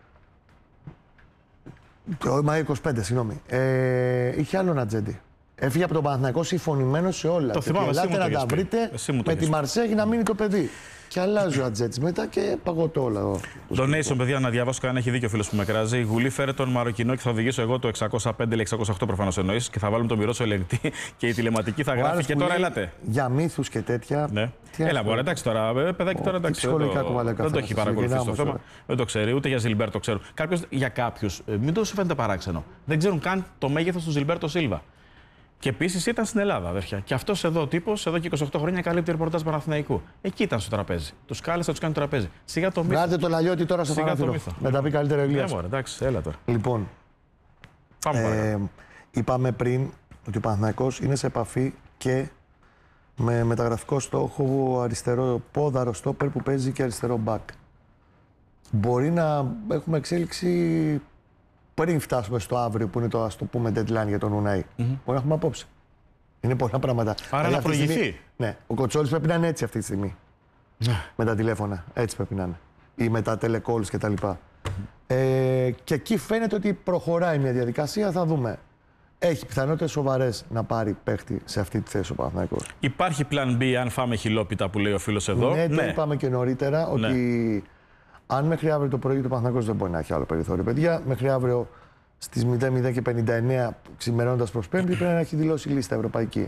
Το Μάιο 25, συγγνώμη. Είχε άλλον ατζέντη. Έφυγε από τον Παναθηναϊκό συμφωνημένος σε όλα. Το θυμάμαι, εσύ μου το να έχεις τα πει. βρείτε Εσύ μου το με έχεις τη πει. Μαρσέγη να μείνει το παιδί. Και αλλάζει ο ατζέντης μετά και παγωτό όλα. Donation, παιδιά, να διαβάσω κανένα. Έχει δίκιο ο φίλος που με κράζει. Η Γουλή φέρε τον Μαροκινό και θα οδηγήσω εγώ το 605-608 προφανώς εννοείς. Και θα βάλουμε τον Μυρώσο ελεγκτή και η τηλεματική θα γράφει. Και τώρα ελάτε. Για μύθους και τέτοια. Ναι. Τι Έλα, αυτό. μπορεί, εντάξει τώρα. Παιδάκι τώρα εντάξει. ψυχολογικά κουβαλάει Δεν το καθένας, έχει παρακολουθήσει το ειλικρινά θέμα. όμως, Δεν το ξέρει. Ούτε για Ζιλμπέρτο ξέρω. Για κάποιους, μην το σου φαίνεται παράξενο. Δεν ξέρουν καν το μέγεθος του Ζιλμπέρτο Σίλβα. Και επίσης ήταν στην Ελλάδα, αδέρφια. Και αυτός εδώ ο τύπος, εδώ και 28 χρόνια, καλύπτει ρεπορτάζ Παναθηναϊκού. Εκεί ήταν στο τραπέζι. Τους κάλεσε να τους κάνει τραπέζι. Σιγά το μύθο. Βγάλτε το Λαλιώτη τώρα στο Σιγά το παράθυρο. μύθο. Να τα πει καλύτερα ο Ναι, Ηλίας. μωρέ, εντάξει, έλα τώρα. Λοιπόν, Πάμε παρακάτω. είπαμε πριν ότι ο Παναθηναϊκός είναι σε επαφή και με μεταγραφικό στόχο αριστερό πόδαρο στόπερ που παίζει και αριστερό μπακ. Μπορεί να έχουμε εξέλιξη πριν φτάσουμε στο αύριο που είναι το, ας το πούμε, deadline για τον Ουνάι. Μπορεί να έχουμε απόψε. Είναι πολλά πράγματα. Άρα να αυτή τη στιγμή- προηγηθεί. Ναι, ο Κοτσόλης πρέπει να είναι έτσι αυτή τη στιγμή. Με τα τηλέφωνα. Έτσι πρέπει να είναι. Ή με τα telecalls κτλ. Και εκεί φαίνεται ότι προχωράει μια διαδικασία. Θα δούμε. Έχει πιθανότητες σοβαρές να πάρει παίχτη σε αυτή τη θέση ο Παναθηναϊκός. Υπάρχει plan B αν φάμε χιλόπιτα που λέει ο φίλος εδώ. Ναι, το είπαμε και νωρίτερα ότι αν μέχρι αύριο το πρωί του Παναθηναϊκός δεν μπορεί να έχει άλλο περιθώριο, παιδιά, μέχρι αύριο στις 00 και 59 ξημερώνοντας προς Πέμπτη πρέπει να έχει δηλώσει λίστα ευρωπαϊκή.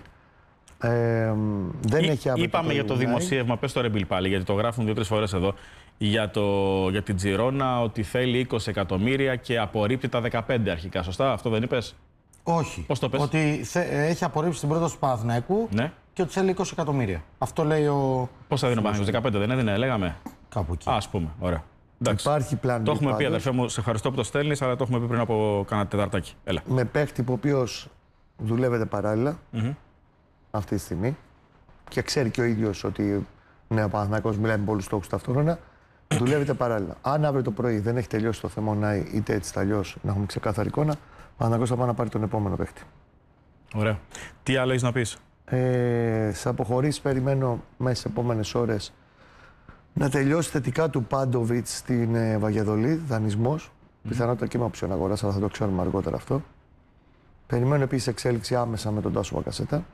Δεν έχει αύριο. Είπαμε για το δημοσίευμα, πες το Ρεμπιλ πάλι, γιατί το γράφουν 2-3 φορές εδώ, για την Τζιρόνα ότι θέλει 20 εκατομμύρια και απορρίπτει τα 15 αρχικά. Σωστά, αυτό δεν είπες? Όχι. Πώς το πες? Ότι έχει απορρίψει την πρόταση του Παναθηναϊκού Ναι. και ότι θέλει 20 εκατομμύρια. Αυτό λέει ο. Πώς θα δίνει ο Παναθηναϊκός, 15 δεν έδινε, λέγαμε. Κάπου εκεί. Ας πούμε, ωραία. Εντάξει. Υπάρχει πλάνο. Το έχουμε πει, αδερφέ μου, σε ευχαριστώ που το στέλνεις, αλλά το έχουμε πει πριν από κάνα τεταρτάκι. Έλα. Με παίχτη που ο οποίος δουλεύεται παράλληλα αυτή τη στιγμή και ξέρει και ο ίδιος ότι ναι, ο Παναθηναϊκός μιλάει με πολλούς στόχους ταυτόχρονα. Δουλεύεται παράλληλα. Αν αύριο το πρωί δεν έχει τελειώσει το θέμα Νάι, είτε έτσι είτε αλλιώς, να έχουμε ξεκάθαρη εικόνα, ο Παναθηναϊκός θα πάει να πάρει τον επόμενο παίχτη. Ωραία. Τι άλλο έχεις να πεις? Σε αποχωρήσεις περιμένω μέσα στις επόμενες ώρες να τελειώσει θετικά του Πάντοβιτς στην Βαγεδολή, δανεισμός. Πιθανότητα και με οψιόν αγοράς, αλλά θα το ξέρουμε αργότερα αυτό. Περιμένω επίσης εξέλιξη άμεσα με τον Τάσο Μπακασέτα.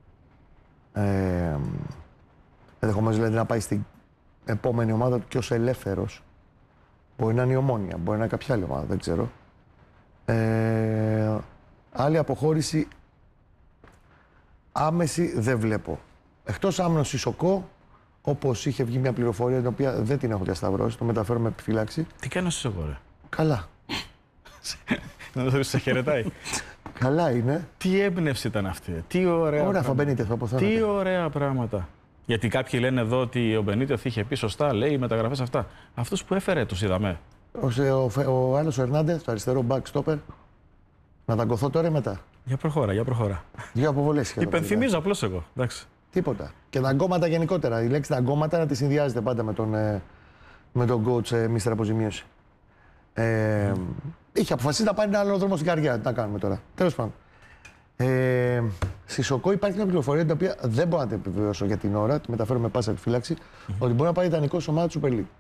Ενδεχομένως δηλαδή να πάει στην επόμενη ομάδα του και ως ελεύθερος. Μπορεί να είναι η Ομόνια, μπορεί να είναι κάποια άλλη ομάδα, δεν ξέρω. Άλλη αποχώρηση άμεση δεν βλέπω. Εκτός άμυνος Σισοκό, όπως είχε βγει μια πληροφορία την οποία δεν την έχω διασταυρώσει, το μεταφέρω με επιφύλαξη. Τι κάνεις εγώ, ρε? Καλά. Να το σε χαιρετάει. Καλά είναι. Τι έμπνευση ήταν αυτή. Τι ωραία. Ωραία, θα Μπενίτεθ, όπως Τι θέλετε. ωραία πράγματα. Γιατί κάποιοι λένε εδώ ότι ο Μπενίτεθ είχε πει σωστά, λέει μεταγραφές αυτά. Αυτούς που έφερε τους είδαμε. Ο άλλος ο Ερνάντεθ, το αριστερό back stopper. Να δαγκωθώ τώρα ή μετά. Για προχώρα, για προχώρα. Δύο αποβολές είχε. Υπενθυμίζω απλώς εγώ. Εντάξει. Τίποτα. Και δαγκώματα γενικότερα. Η λέξη δαγκώματα να τη συνδυάζεται πάντα με τον coach Mr. Αποζημίωση. Είχε αποφασίσει να πάει ένα άλλο δρόμο στην καρδιά. Τι να κάνουμε τώρα. Τέλος πάντων. Σισοκό υπάρχει μια πληροφορία την οποία δεν μπορώ να την επιβεβαιώσω για την ώρα, τη μεταφέρω με πάσα επιφύλαξη, ότι μπορεί να πάει ιδανικό σε ομάδα του Super League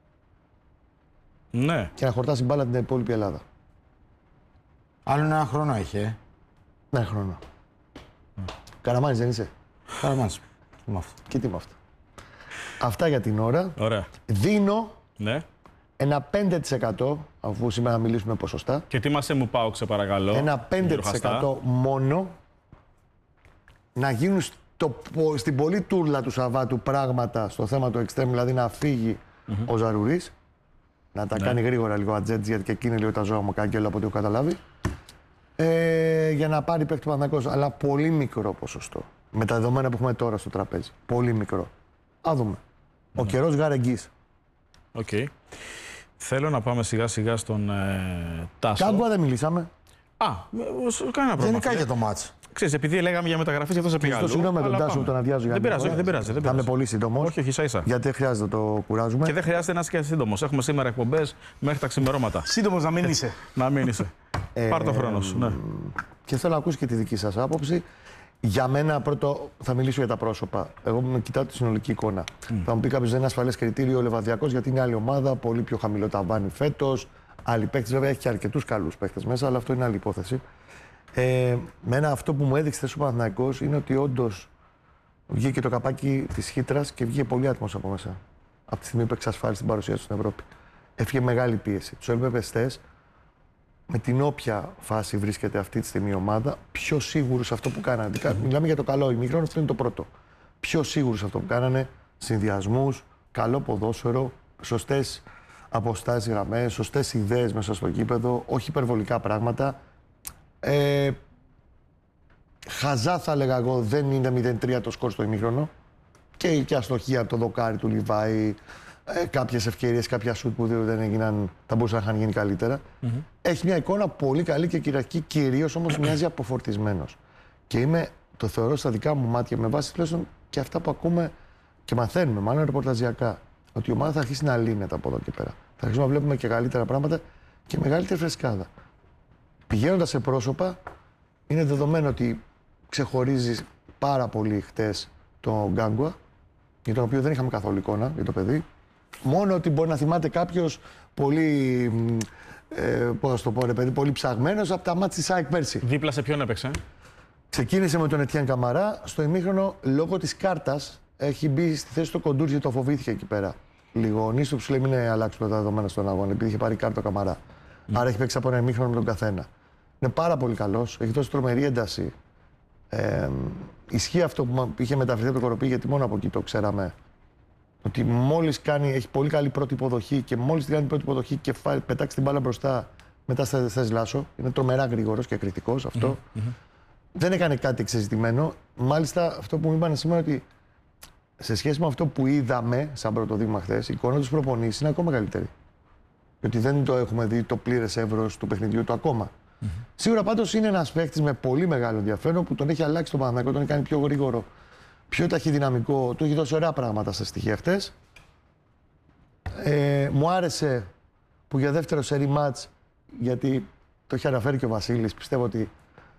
Ναι. και να χορτάσει μπάλα την υπόλοιπη Ελλάδα. Άλλο ένα χρόνο έχει, Ναι, χρόνο. Καραμάνης δεν είσαι? Καραμάνης. Τι με αυτό. Και τι με αυτό. Αυτά για την ώρα. Ωραία. Δίνω Ναι. ένα 5%, αφού σήμερα μιλήσουμε ποσοστά, Και ετοίμασέ μου πάω, σε παρακαλώ. ένα κύριο 5% Χαστά. μόνο να γίνουν στην πολλή τούρλα του Σαββάτου πράγματα στο θέμα του εξτρέμ, δηλαδή να φύγει ο Ζαρουρής, να τα κάνει γρήγορα λίγο ατζέντς, γιατί και εκείνη λίγο τα ζώα μου κάγκελο από ό,τι έχω καταλάβει, για να πάρει παίκτη του Παναθηναϊκός, αλλά πολύ μικρό ποσοστό. Με τα δεδομένα που έχουμε τώρα στο τραπέζι. Πολύ μικρό. Α δούμε. Ο καιρός γάρε εγγύς. Οκ. Θέλω να πάμε σιγά-σιγά στον Τάσο. Κάγκουα δεν μιλήσαμε. Κανένα πρόβλημα. Γενικά για το μάτς. Ξέρεις, επειδή λέγαμε για μεταγραφές, γι' αυτό σε πήγα. Συγγνώμη με τον Τάσο που τον αδειάζω. Δεν πειράζει, δεν πειράζει. Θα είμαι πολύ σύντομο. Όχι, ίσα-ίσα. Γιατί δεν χρειάζεται να το κουράζουμε. Και δεν χρειάζεται να είσαι και σύντομος. Έχουμε σήμερα εκπομπές μέχρι τα ξημερώματα. Σύντομος να μην είσαι. Να μην είσαι. Πάρ' το χρόνο σου. Ναι. Και θέλω να ακούσω και τη δική σας άποψη. Για μένα, πρώτο, θα μιλήσω για τα πρόσωπα. Εγώ με κοιτάω τη συνολική εικόνα. Θα μου πει κάποιος δεν είναι ασφαλές κριτήριο ο Λεβαδιακός γιατί είναι άλλη ομάδα, πολύ πιο χαμηλό ταβάνι φέτος. Άλλοι παίκτες, βέβαια έχει και αρκετούς καλούς παίκτες μέσα, αλλά αυτό είναι άλλη υπόθεση. Μένα αυτό που μου έδειξε ο Παναθηναϊκός είναι ότι όντως βγήκε το καπάκι της χύτρας και βγήκε πολύ άτμος από μέσα. Από τη στιγμή που εξασφάλισε την παρουσία του στην Ευρώπη. Έφυγε μεγάλη πίεση. Τους έλειπε πεστές. Με την όποια φάση βρίσκεται αυτή τη στιγμή η ομάδα, πιο σίγουροι σε αυτό που κάνανε. Μιλάμε για το καλό ημίχρονο, αυτό είναι το πρώτο. Πιο σίγουροι σε αυτό που κάνανε, συνδυασμούς, καλό ποδόσφαιρο, σωστές αποστάσεις γραμμές, σωστές ιδέες μέσα στο γήπεδο, όχι υπερβολικά πράγματα. Χαζά θα έλεγα εγώ, δεν είναι 0-3 το σκορ στο ημίχρονο. Και αστοχία από το δοκάρι του Λιβάη. Κάποιες ευκαιρίες, κάποια σουτ που δεν έγιναν, θα μπορούσαν να είχαν γίνει καλύτερα. Έχει μια εικόνα πολύ καλή και κυριαρχική, κυρίως όμως μοιάζει αποφορτισμένος. Και το θεωρώ στα δικά μου μάτια, με βάση τουλάχιστον και αυτά που ακούμε και μαθαίνουμε, μάλλον ρεπορταζιακά, ότι η ομάδα θα αρχίσει να λύνεται από εδώ και πέρα. Θα αρχίσουμε να βλέπουμε και καλύτερα πράγματα και μεγαλύτερη φρεσκάδα. Πηγαίνοντας σε πρόσωπα, είναι δεδομένο ότι ξεχωρίζει πάρα πολύ χτες τον Γκάγκουα, για τον οποίο δεν είχαμε καθόλου εικόνα για το παιδί. Μόνο ότι μπορεί να θυμάται κάποιος πολύ, πώς θα το πω, ρε παιδί, πολύ ψαγμένος από τα μάτια της ΑΕΚ πέρσι. Δίπλα σε ποιον έπαιξε? Ξεκίνησε με τον Ετιάν Καμαρά. Στο ημίχρονο, λόγω της κάρτας, έχει μπει στη θέση του Κοντούρτζη, το φοβήθηκε εκεί πέρα. Λίγο ο Νίστο που λέει μην αλλάξουμε τα δεδομένα στον αγώνα, επειδή είχε πάρει κάρτα ο Καμαρά. Άρα έχει παίξει από ένα ημίχρονο με τον καθένα. Είναι πάρα πολύ καλός, έχει δώσει τρομερή ένταση. Ισχύει αυτό που είχε μεταφερθεί από το Κοροπή, γιατί μόνο από εκεί το ξέραμε. Ότι μόλις έχει πολύ καλή πρώτη υποδοχή και μόλις την κάνει πρώτη υποδοχή και πετάξει την μπάλα μπροστά, μετά θες Λάσο. Είναι τρομερά γρήγορος και εκρηκτικός αυτό. Δεν έκανε κάτι εξεζητημένο. Μάλιστα, αυτό που μου είπαν σήμερα ότι σε σχέση με αυτό που είδαμε σαν πρώτο δείγμα χθες, η εικόνα τους προπονήσεις είναι ακόμα καλύτερη. Γιατί δεν το έχουμε δει το πλήρες εύρος του παιχνιδιού του ακόμα. Σίγουρα πάντως είναι ένας παίκτης με πολύ μεγάλο ενδιαφέρον που τον έχει αλλάξει τον Παναθηναϊκό, τον έχει κάνει πιο γρήγορο, πιο ταχυδυναμικό, του έχει δώσει ωραία πράγματα στα στοιχεία χτες. Μου άρεσε που για δεύτερο σερί μάτς, γιατί το έχει αναφέρει και ο Βασίλης, πιστεύω ότι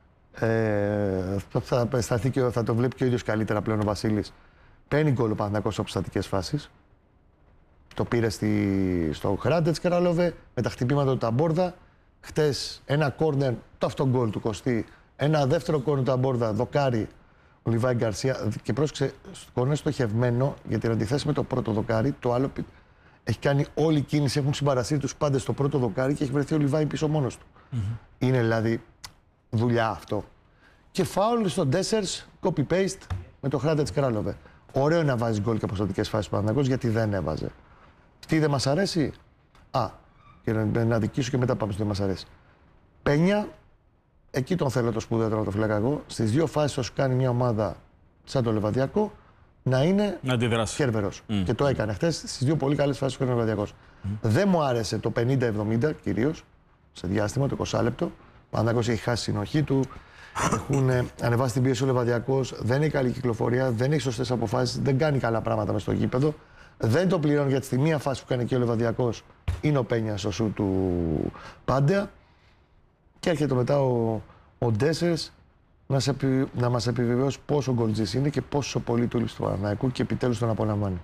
θα το βλέπει και ο ίδιος καλύτερα πλέον ο Βασίλης. Παίρνει γκολ ο Παναθηναϊκός από στατικές φάσεις. Το πήρε στο Χράντετς Καραλόβε με τα χτυπήματα του Ταμπόρδα. Χτες ένα κόρνερ, το αυτό γκολ του Κωστή. Ένα δεύτερο κόρνερ του Ταμπόρδα, δοκάρι ο Λιβάη Γκαρσία. Και πρόσεξε, κόρνερ στοχευμένο, γιατί εν αντιθέσει με το πρώτο δοκάρι, το άλλο έχει κάνει όλη η κίνηση, έχουν συμπαρασύρει τους πάντες στο πρώτο δοκάρι και έχει βρεθεί ο Λιβάη πίσω μόνος του. Είναι δηλαδή δουλειά αυτό. Και φάουλ στο Ντέσσερς, copy-paste με το Χράντετς Καράλοβε. Ωραίο να βάζει γκολ και από στατικές φάσεις Παναθηναϊκός, γιατί δεν έβαζε. Τι δεν μας αρέσει? Και να δικήσω και μετά πάμε στο δεν μας αρέσει. Πένια, εκεί τον θέλω το σπουδαίο τερματοφύλακα εγώ. Στις δύο φάσεις όσο κάνει μια ομάδα σαν το Λεβαδιακό, να είναι χέρβερος. Και το έκανε χθες στις δύο πολύ καλές φάσεις που έκανε ο Λεβαδιακός. Δεν μου άρεσε το 50-70 κυρίως, σε διάστημα, το 20 λεπτό. Ο Παναθηναϊκός έχει χάσει συνοχή του. Έχουν ανεβάσει την πίεση ο Λεβαδιακός, δεν έχει καλή κυκλοφορία, δεν έχει σωστές αποφάσεις, δεν κάνει καλά πράγματα μες στο γήπεδο. Δεν το πληρώνει γιατί στη μία φάση που κάνει και ο Λεβαδιακός είναι ο Πένιας στο σου του Πάντεα. Και έρχεται μετά ο Ντέσσερς να μας επιβεβαιώσει πόσο γκολτζής είναι και πόσο πολύ του λείπει του Παναθηναϊκού και επιτέλους τον απολαμβάνει.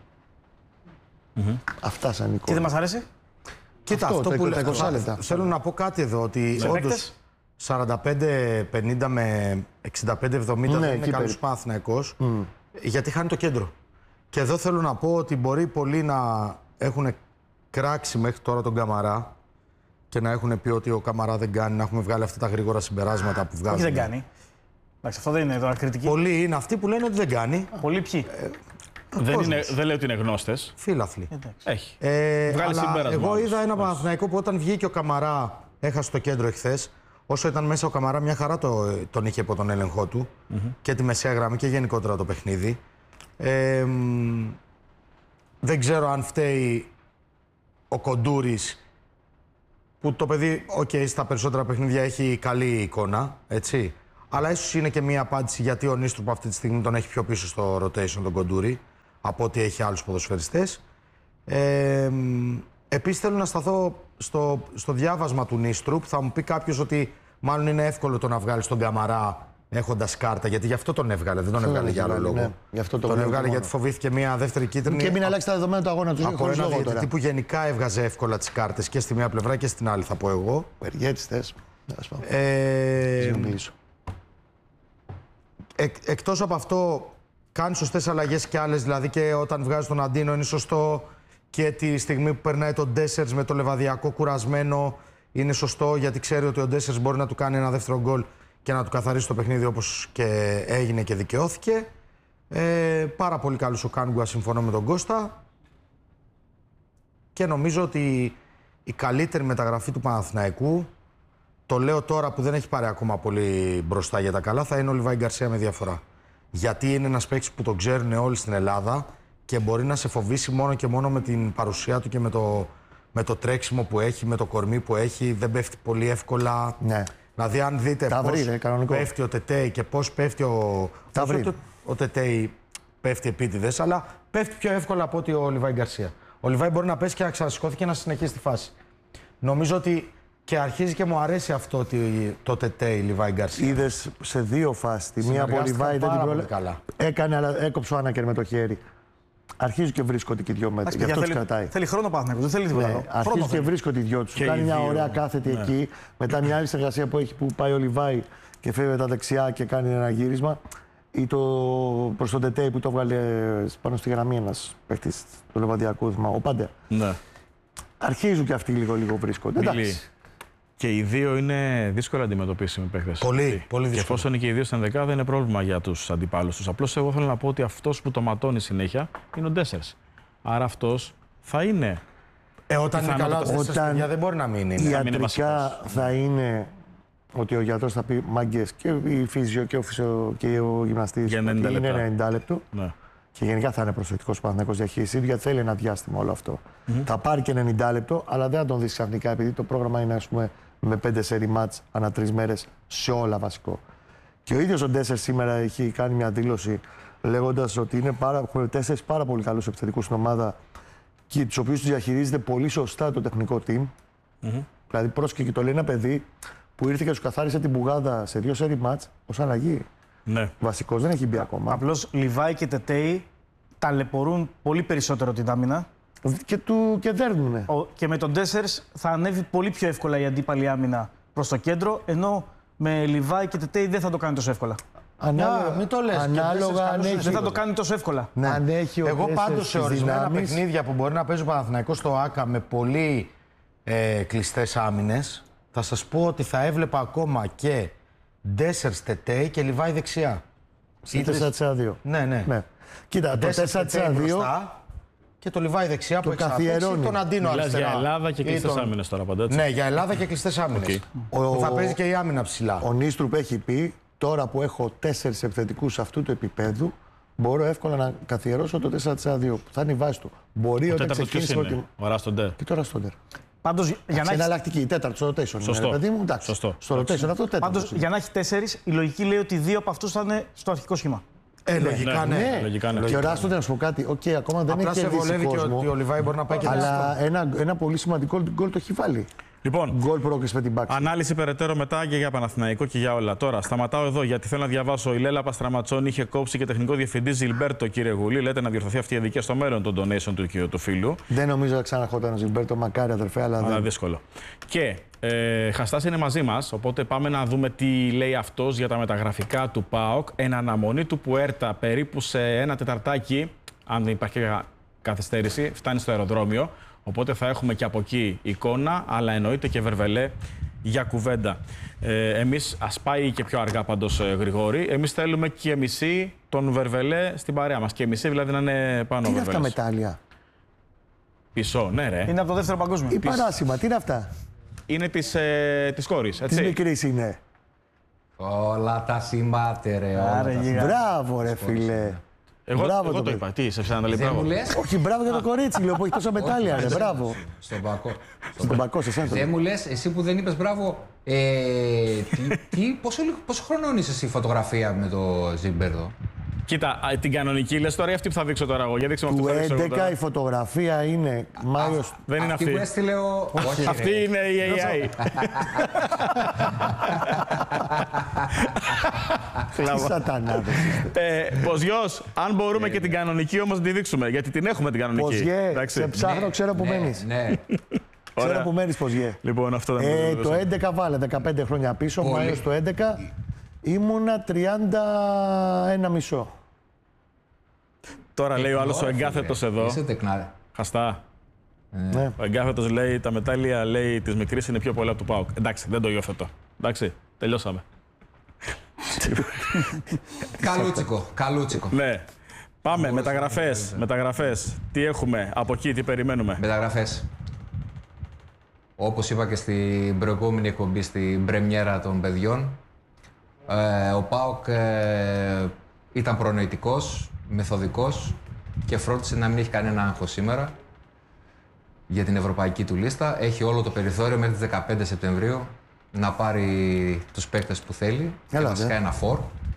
Αυτά σαν εικόνα. Τι δεν μας αρέσει? Κοίτα, αυτό που λέω. Θέλω να πω κάτι εδώ, ότι όντως 45-50 με 65-70 δεν είναι καλός Παναθηναϊκός, γιατί χάνει το κέντρο. Και εδώ θέλω να πω ότι μπορεί πολλοί να έχουν κράξει μέχρι τώρα τον Καμαρά και να έχουν πει ότι ο Καμαρά δεν κάνει, να έχουμε βγάλει αυτά τα γρήγορα συμπεράσματα που βγάζουν. Όχι, δεν κάνει. Εντάξει, αυτό δεν είναι τώρα κριτική. Πολλοί είναι αυτοί που λένε ότι δεν κάνει. Πολλοί ποιοι? Δεν λέει ότι είναι γνώστες. Φίλαθλοι. Έχει. Βγάλει συμπέρασμα. Εγώ είδα ένα Παναθηναϊκό που όταν βγήκε ο Καμαρά, έχασε το κέντρο εχθές. Όσο ήταν μέσα ο Καμαρά, μια χαρά τον είχε από τον έλεγχό του και τη μεσαία γραμμή και γενικότερα το παιχνίδι. Δεν ξέρω αν φταίει ο Κοντούρης που το παιδί, στα περισσότερα παιχνίδια έχει καλή εικόνα, έτσι. Αλλά ίσως είναι και μία απάντηση γιατί ο Νίστρουπ αυτή τη στιγμή τον έχει πιο πίσω στο rotation τον Κοντούρη από ότι έχει άλλους ποδοσφαιριστές. Επίσης θέλω να σταθώ στο διάβασμα του Νίστρουπ. Θα μου πει κάποιος ότι μάλλον είναι εύκολο το να βγάλει τον Καμαρά έχοντας κάρτα, γιατί γι' αυτό τον έβγαλε. Δεν τον έβγαλε για άλλο λόγο. Ναι, γι' αυτό τον έβγαλε γιατί φοβήθηκε μία δεύτερη κίτρινη. Και μην αλλάξει τα δεδομένα του αγώνα του. Από ένα διαιτητή που γενικά έβγαζε εύκολα τις κάρτες και στη μία πλευρά και στην άλλη, θα πω εγώ. Περιέτης θες. Εκτός από αυτό, κάνει σωστές αλλαγές και άλλες. Δηλαδή και όταν βγάζει τον Αντίνο είναι σωστό. Και τη στιγμή που περνάει τον Ντέσσερς με το λεβαδιακό κουρασμένο είναι σωστό, γιατί ξέρει ότι ο Ντέσσερς μπορεί να του κάνει ένα δεύτερο γκολ και να του καθαρίσει το παιχνίδι όπως και έγινε και δικαιώθηκε. Πάρα πολύ καλός ο Κάνγκουα, συμφωνώ με τον Κώστα. Και νομίζω ότι η καλύτερη μεταγραφή του Παναθηναϊκού, το λέω τώρα που δεν έχει πάρει ακόμα πολύ μπροστά για τα καλά, θα είναι ο Λιβάη Γκαρσία με διαφορά. Γιατί είναι ένας παίκτης που τον ξέρουν όλοι στην Ελλάδα και μπορεί να σε φοβήσει μόνο και μόνο με την παρουσία του και με το τρέξιμο που έχει, με το κορμί που έχει. Δεν πέφτει πολύ εύκολα. Ναι. Δηλαδή, αν δείτε πώς πέφτει ο Τετέι και πώς πέφτει ο Τετέι πέφτει επίτηδες, αλλά πέφτει πιο εύκολα από ότι ο Λιβάη Γκαρσία. Ο Λιβάη μπορεί να πέσει και να ξανασηκώθηκε και να συνεχίσει τη φάση. Νομίζω ότι και αρχίζει και μου αρέσει αυτό ότι το Τετέι Λιβάη Γκαρσία. Είδες σε δύο φάσεις. Τη μία από Λιβάη δεν την πρόλαβε. Έκανε, αλλά έκοψε ο Άνακερ με το χέρι. Αρχίζουν και βρίσκονται και οι δυο μέτρα. Γι' αυτό τους κρατάει. Θέλει χρόνο Παναθηναϊκός, δεν θέλει τίποτα άλλο. Αρχίζουν και βρίσκονται οι δυο τους. Κάνει μια ωραία κάθετη εκεί. Μετά μια άλλη συνεργασία που έχει που πάει ο Λιβάη και φεύγει με τα δεξιά και κάνει ένα γύρισμα. Ή προς τον Τετέι που το έβγαλε πάνω στη γραμμή ένας παίχτης του Λεβαδιακού, ο Πάντερ. Ναι. Αρχίζουν και αυτοί λίγο βρίσκονται. Εντάξει. Και οι δύο είναι δύσκολα αντιμετωπίσιμοι παίχτες. Πολύ δύσκολο. Και εφόσον είναι και οι δύο στην δεκάδα, είναι πρόβλημα για τους αντιπάλους τους. Απλώς εγώ θέλω να πω ότι αυτός που το ματώνει συνέχεια είναι ο Ντέσσερς. Άρα αυτός θα είναι. Όταν είναι καλά, δεν μπορεί να μην είναι. Ιατρικά θα είναι ότι ο γιατρός θα πει μάγκες και η φύσιο και ο γυμναστής είναι 90 λεπτό. Ναι. Και γενικά θα είναι προσεκτικός ο Παναθηναϊκός διαχείριση του, γιατί θέλει ένα διάστημα όλο αυτό. Θα πάρει και 90 λεπτό, αλλά δεν θα τον δει ξαφνικά, επειδή το πρόγραμμα είναι, ας πούμε, με 5 σερί μάτς ανά 3 μέρες σε όλα βασικό. Και ο ίδιος ο Ντέσσερ σήμερα έχει κάνει μια δήλωση λέγοντας ότι είναι 4 πάρα πολύ καλούς επιθετικούς στην ομάδα και τους οποίους τους διαχειρίζεται πολύ σωστά το τεχνικό team. Δηλαδή, πρόσεχε και το λέει ένα παιδί που ήρθε και σου καθάρισε την πουγάδα σε 2 σερί μάτς ως αλλαγή. Ναι. Βασικός δεν έχει μπει ακόμα. Απλώς Λιβάη και Τετέι ταλαιπωρούν πολύ περισσότερο την άμυνα. Και δέρνουνε. Και με τον Ντέσσερς θα ανέβει πολύ πιο εύκολα η αντίπαλη άμυνα προς το κέντρο, ενώ με Λιβάη και Τετέι δεν θα το κάνει τόσο εύκολα. Μην το λες. Ανάλογα αν έχει. Δεν θα το κάνει τόσο εύκολα. Ναι. Αν έχει εγώ πάντως σε ορισμένα παιχνίδια που μπορεί να παίζει ο Παναθηναϊκός στο ΆΚΑ με πολύ κλειστές άμυνες, θα σας πω ότι θα έβλεπα ακόμα και Ντέσσερς Τετέι και Λιβάη δεξιά. Σε 4-2. Ναι. Κοίτα, το 4-2 και το Λιβάη δεξιά που καθιερώνει. Τον Αντίνο αριστερά. Για Ελλάδα και κλειστές άμυνες τώρα πάντα, έτσι. Ναι, για Ελλάδα και κλειστές άμυνες. Που θα παίζει και η άμυνα ψηλά. Ο Νίστρουπ έχει πει, τώρα που έχω 4 επιθετικούς αυτού του επίπεδου, μπορώ εύκολα να καθιερώσω το 4-2. Θα είναι η βάση του. Μπορεί όταν ξεκίνησε. Ο Ράστοντερ. Και τώρα Ράστοντερ. Πάντως, για να έχει εναλλακτική, τέταρτο στο rotation. Σωστό. Παιδί μου, εντάξει. Σωστό. Στο rotation αυτό τέταρτο. Πάντως, για να έχει 4, η λογική λέει ότι 2 από αυτούς θα είναι στο αρχικό σχήμα. Λογικά ναι. Και ο Ράστοντερ, να σου πω κάτι, ακόμα δεν έχει κερδίσει κόσμο. Απλά σε βολεύει και ο Λιβάη μπορεί να πάει και αλλά ένα πολύ σημαντικό γκολ το έχει βάλει. Λοιπόν, γκολ πρόκριση με την Μπάξη. Ανάλυση περαιτέρω μετά και για Παναθηναϊκό και για όλα. Τώρα, σταματάω εδώ γιατί θέλω να διαβάσω. Η Λέλα Παστραματσόνη είχε κόψει και τεχνικό διευθυντή Ζιλμπέρτο, κύριε Γουλή. Λέτε να διορθωθεί αυτή η αδικία στο μέλλον των donation του φίλου. Δεν νομίζω να ξαναρχόταν ο Ζιλμπέρτο, μακάρι αδερφέ, αλλά δύσκολο. Και Χαστάς είναι μαζί μας, οπότε πάμε να δούμε τι λέει αυτός για τα μεταγραφικά του ΠΑΟΚ. Εν αναμονή του Πουέρτα, περίπου σε ένα τεταρτάκι, αν δεν υπάρχει καθυστέρηση, φτάνει στο αεροδρόμιο. Οπότε θα έχουμε και από εκεί εικόνα, αλλά εννοείται και Βερβελέ για κουβέντα. Εμείς, ας πάει και πιο αργά πάντως Γρηγόρη, εμείς θέλουμε και μισή τον Βερβελέ στην παρέα μας. Και μισή δηλαδή να είναι πάνω ο Βερβελές. Τι είναι αυτά μετάλλια? Πισό, ναι ρε. Είναι από το δεύτερο παγκόσμιο. Ή παράσημα, τι είναι αυτά? Είναι της κόρης, έτσι. Της μικρής είναι. Όλα τα σημάτε ρε. Μπράβο ρε φίλε. Μπράβο Εγώ το το είπα. Τι, σε ψάχνω να λέει Δεν μου μπράβο. λες. Όχι, μπράβο για το κορίτσι, λέω, που έχει τόσα μετάλλια. Ρε, μπράβο. Στον Πακό. Στον Πακό, σε εσένα. Δεν μου λες, εσύ που δεν είπες μπράβο, πόσο χρονών είσαι εσύ φωτογραφία με το Ζιμπέρδο? Κοίτα, την κανονική λες τώρα ή αυτή που θα δείξω τώρα εγώ. Για δείξε μου αυτή Του που θα δείξω εγώ 11 τώρα. η φωτογραφία είναι Μάιος. Δεν είναι Αυτή που αυτή. έστειλε ο... Όχι, Αυτή ρε. είναι η AI. Τι σατανάδες είστε. Ποζιός, αν μπορούμε και την κανονική όμως να τη δείξουμε. Γιατί την έχουμε την κανονική. Ποζιέ, Εντάξει. σε ψάχνω, ξέρω που μένεις. Ναι. Ξέρω Ωραία. που μένεις, Ποζιέ. Λοιπόν, αυτό δεν Το 11 βάλε, 15 χρόνια πίσω, Πολύ. Μάιος το 11, ήμουνα 31 μισό. Τώρα λέει ο άλλος ο Ωραία, εγκάθετος φίλε. εδώ. Είσαι τεκνά. Χαστά. Ναι. Ο εγκάθετος λέει τα μετάλλια λέει της μικρής είναι πιο πολλά από του ΠΑΟΚ. Εντάξει, δεν το υιοθετώ. Εντάξει, τελειώσαμε. Καλούτσικο. Ναι. Πάμε, μεταγραφές. Τι έχουμε, από εκεί, τι περιμένουμε. Μεταγραφές. Όπως είπα και στην προηγούμενη εκπομπή, στην πρεμιέρα των παιδιών, ο ΠΑΟΚ ήταν προνοητικός, μεθοδικός και φρόντισε να μην έχει κανένα άγχος σήμερα για την ευρωπαϊκή του λίστα. Έχει όλο το περιθώριο μέχρι τις 15 Σεπτεμβρίου να πάρει τους παίκτες που θέλει και βασικά ένα φορ.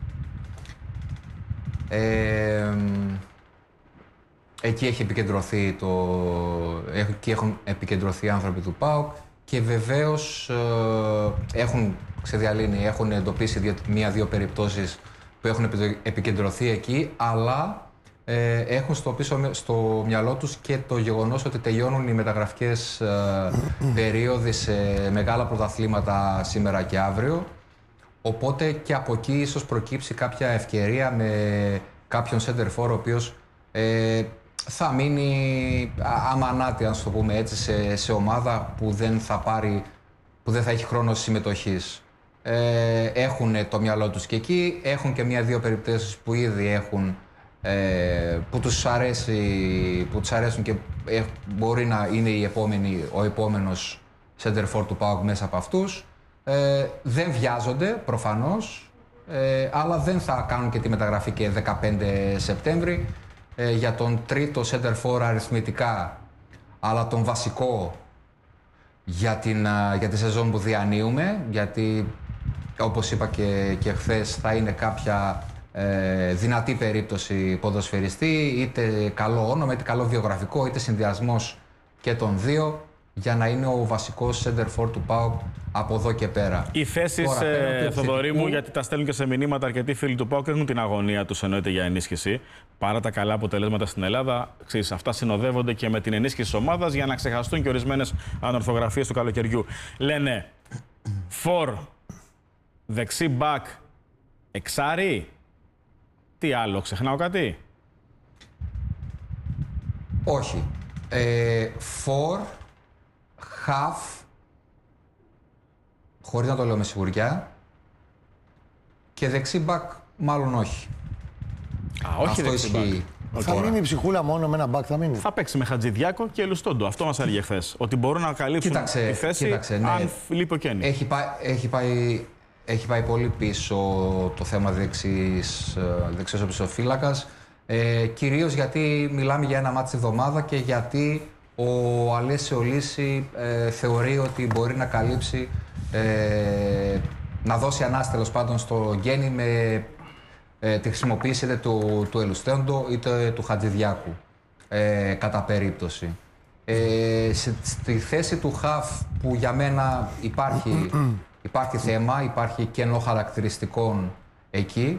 Εκεί έχει επικεντρωθεί εκεί έχουν επικεντρωθεί οι άνθρωποι του ΠΑΟΚ και βεβαίως έχουν ξεδιαλύνει, έχουν εντοπίσει μία-δύο περιπτώσεις που έχουν επικεντρωθεί εκεί, αλλά έχουν στο μυαλό τους και το γεγονός ότι τελειώνουν οι μεταγραφικές περίοδοι σε μεγάλα πρωταθλήματα σήμερα και αύριο. Οπότε και από εκεί ίσως προκύψει κάποια ευκαιρία με κάποιον center for ο οποίος θα μείνει αμανάτη, αν το πούμε έτσι, σε ομάδα που δεν θα έχει χρόνο συμμετοχής. Έχουν το μυαλό τους και εκεί, έχουν και μία-δύο περιπτώσεις που ήδη έχουν, που τους αρέσουν και μπορεί να είναι ο επόμενος center for του ΠΑΟΚ μέσα από αυτούς. Δεν βιάζονται προφανώς, αλλά δεν θα κάνουν και τη μεταγραφή και 15 Σεπτέμβρη. Για τον τρίτο center for αριθμητικά, αλλά τον βασικό για τη σεζόν που διανύουμε, γιατί όπως είπα και χθες θα είναι κάποια δυνατή περίπτωση ποδοσφαιριστή, είτε καλό όνομα, είτε καλό βιογραφικό, είτε συνδυασμός και των δύο, για να είναι ο βασικός center for του ΠΑΟΚ από εδώ και πέρα. Οι θέσεις, Θοδωρή μου, γιατί τα στέλνουν και σε μηνύματα αρκετοί φίλοι του ΠΑΟΚ, έχουν την αγωνία τους εννοείται για ενίσχυση. Παρά τα καλά αποτελέσματα στην Ελλάδα, ξέρεις, αυτά συνοδεύονται και με την ενίσχυση της ομάδας για να ξεχαστούν και ορισμένες ανορθογραφίες του καλοκαιριού. Λένε φορ, δεξί μπακ, εξάρι. Τι άλλο, ξεχνάω κάτι? Όχι. For, half, χωρίς να το λέω με σιγουριά, και δεξί μπακ μάλλον όχι. Όχι αυτό δεξί μπακ. ισχύει. Θα μείνει η ψυχούλα μόνο με ένα μπακ, θα μείνει. Θα παίξει με Χατζηδιάκο και Ελουστόντο. Αυτό μας έλεγε χθες. Ότι μπορούν να καλύψουν τη θέση ναι. αν λείπει ο Κένι. Έχει πάει πολύ πίσω το θέμα δεξιός οπισθοφύλακας. Κυρίως γιατί μιλάμε για ένα μάτι τη εβδομάδα και γιατί ο Αλέσιο Λύση θεωρεί ότι μπορεί να καλύψει, να δώσει ανάσταση τέλος πάντων στο Γκένι με τη χρησιμοποίηση είτε του Ελουστόντο είτε του Χατζηδιάκου κατά περίπτωση. Στη θέση του Χαφ που για μένα υπάρχει θέμα, υπάρχει κενό χαρακτηριστικών εκεί.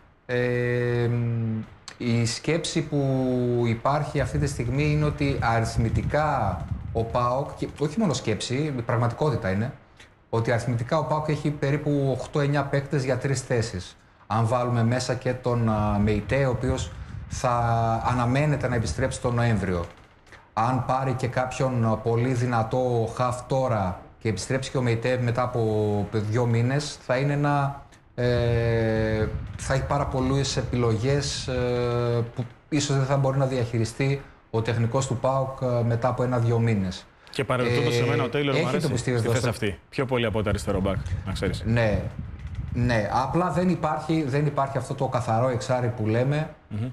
Η σκέψη που υπάρχει αυτή τη στιγμή είναι ότι αριθμητικά ο ΠΑΟΚ, και όχι μόνο σκέψη, η πραγματικότητα είναι, ότι αριθμητικά ο ΠΑΟΚ έχει περίπου 8-9 παίκτες για 3 θέσεις. Αν βάλουμε μέσα και τον Μεϊτέ, ο οποίος θα αναμένεται να επιστρέψει τον Νοέμβριο. Αν πάρει και κάποιον πολύ δυνατό χαφ τώρα και επιστρέψει και ο Μεϊτέ μετά από 2 μήνες, θα είναι θα έχει πάρα πολλές επιλογές που ίσως δεν θα μπορεί να διαχειριστεί ο τεχνικός του ΠΑΟΚ μετά από 1-2 μήνες. Και παρελθόντως σε μένα ο Τέιλορ μου αρέσει στη θέση αυτή. Πιο πολύ από το αριστερό μπακ, να ξέρεις. Ναι. Ναι, απλά δεν υπάρχει αυτό το καθαρό εξάρι που λέμε.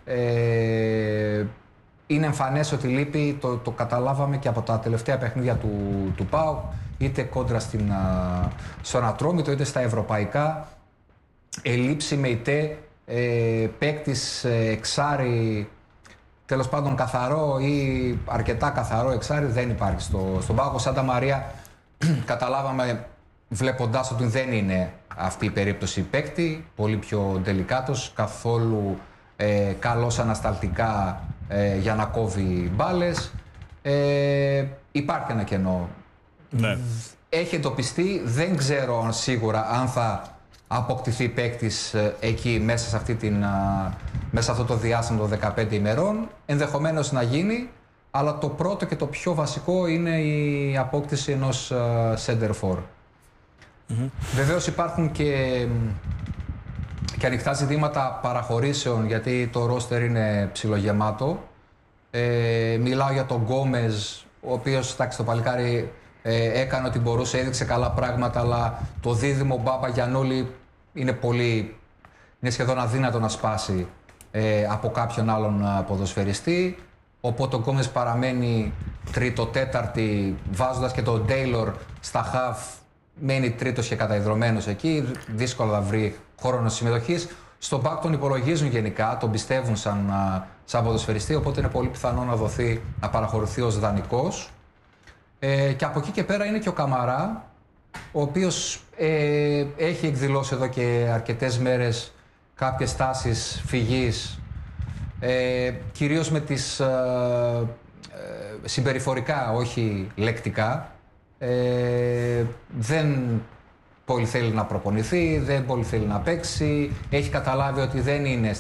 Είναι εμφανές ότι λείπει, το καταλάβαμε και από τα τελευταία παιχνίδια του ΠΑΟΚ, είτε κόντρα στον Ατρόμητο, είτε στα ευρωπαϊκά. Ελείψη με ητέ, παίκτης εξάρι, τέλος πάντων καθαρό ή αρκετά καθαρό εξάρι δεν υπάρχει στον ΠΑΟΚ. Ο Σάντα Μαρία καταλάβαμε βλέποντας ότι δεν είναι αυτή η περίπτωση παίκτη, πολύ πιο ντελικάτος, καθόλου καλός ανασταλτικά για να κόβει μπάλες. Υπάρχει ένα κενό. Ναι. Έχει εντοπιστεί, δεν ξέρω σίγουρα αν θα αποκτηθεί παίκτης εκεί μέσα σε αυτό το διάστημα των 15 ημερών. Ενδεχομένως να γίνει, αλλά το πρώτο και το πιο βασικό είναι η απόκτηση ενός center for. Βεβαίως υπάρχουν και ανοιχτά ζητήματα παραχωρήσεων, γιατί το ρόστερ είναι ψιλογεμάτο. Μιλάω για τον Γκόμες, ο οποίος, εντάξει, το παλικάρι έκανε ό,τι μπορούσε, έδειξε καλά πράγματα, αλλά το δίδυμο Μπάμπα-Γιαννούλη είναι σχεδόν αδύνατο να σπάσει από κάποιον άλλον ποδοσφαιριστή. Οπότε ο Γκόμες παραμένει τρίτο-τέταρτη, βάζοντας και τον Τέιλορ στα χαφ, μένει τρίτος και καταϊδρωμένος εκεί, δύσκολα θα βρει χρόνο συμμετοχής. Στον μπακ τον υπολογίζουν γενικά, τον πιστεύουν σαν ποδοσφαιριστή, οπότε είναι πολύ πιθανό να παραχωρηθεί ως δανεικός. Και από εκεί και πέρα είναι και ο Καμαρά, ο οποίος έχει εκδηλώσει εδώ και αρκετές μέρες κάποιες τάσεις φυγής, κυρίως με τις συμπεριφορικά, όχι λεκτικά. Δεν πολύ θέλει να προπονηθεί, δεν πολύ θέλει να παίξει. Έχει καταλάβει ότι δεν είναι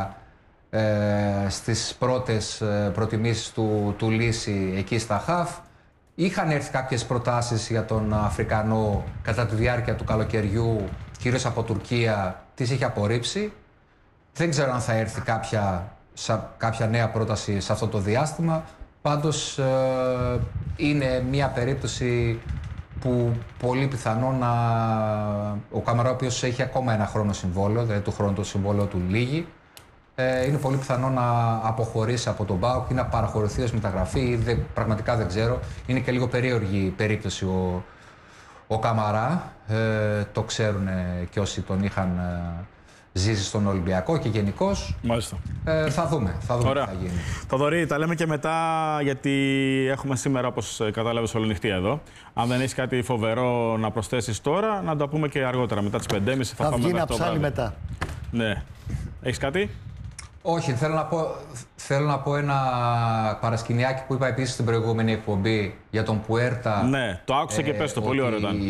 στις πρώτες προτιμήσεις του λύση εκεί στα χαφ. Είχαν έρθει κάποιες προτάσεις για τον Αφρικανό κατά τη διάρκεια του καλοκαιριού, κυρίως από Τουρκία, τις είχε απορρίψει. Δεν ξέρω αν θα έρθει κάποια νέα πρόταση σε αυτό το διάστημα. Πάντως είναι μια περίπτωση που πολύ πιθανό ο Καμαρά, ο οποίος έχει ακόμα ένα χρόνο συμβόλαιο, δηλαδή του χρόνου το συμβόλαιο του λύγει, είναι πολύ πιθανό να αποχωρήσει από τον ΠΑΟΚ ή να παραχωρηθεί ως μεταγραφή. Πραγματικά δεν ξέρω. Είναι και λίγο περίεργη η περίπτωση ο Καμαρά. Το ξέρουν και όσοι τον είχαν ζήσει στον Ολυμπιακό και γενικώς. Μάλιστα. Θα δούμε τι θα γίνει. Θοδωρή, τα λέμε και μετά, γιατί έχουμε σήμερα, όπως κατάλαβες, ολονυχτία εδώ. Αν δεν έχεις κάτι φοβερό να προσθέσεις τώρα, να το πούμε και αργότερα, μετά τις 5.30. Θα βγει να ψάλει μετά. Ναι. Έχεις κάτι? Όχι, θέλω να πω ένα παρασκηνιάκι που είπα επίσης στην προηγούμενη εκπομπή για τον Πουέρτα. Ναι, το άκουσα και πες το, πολύ ωραίο ήταν.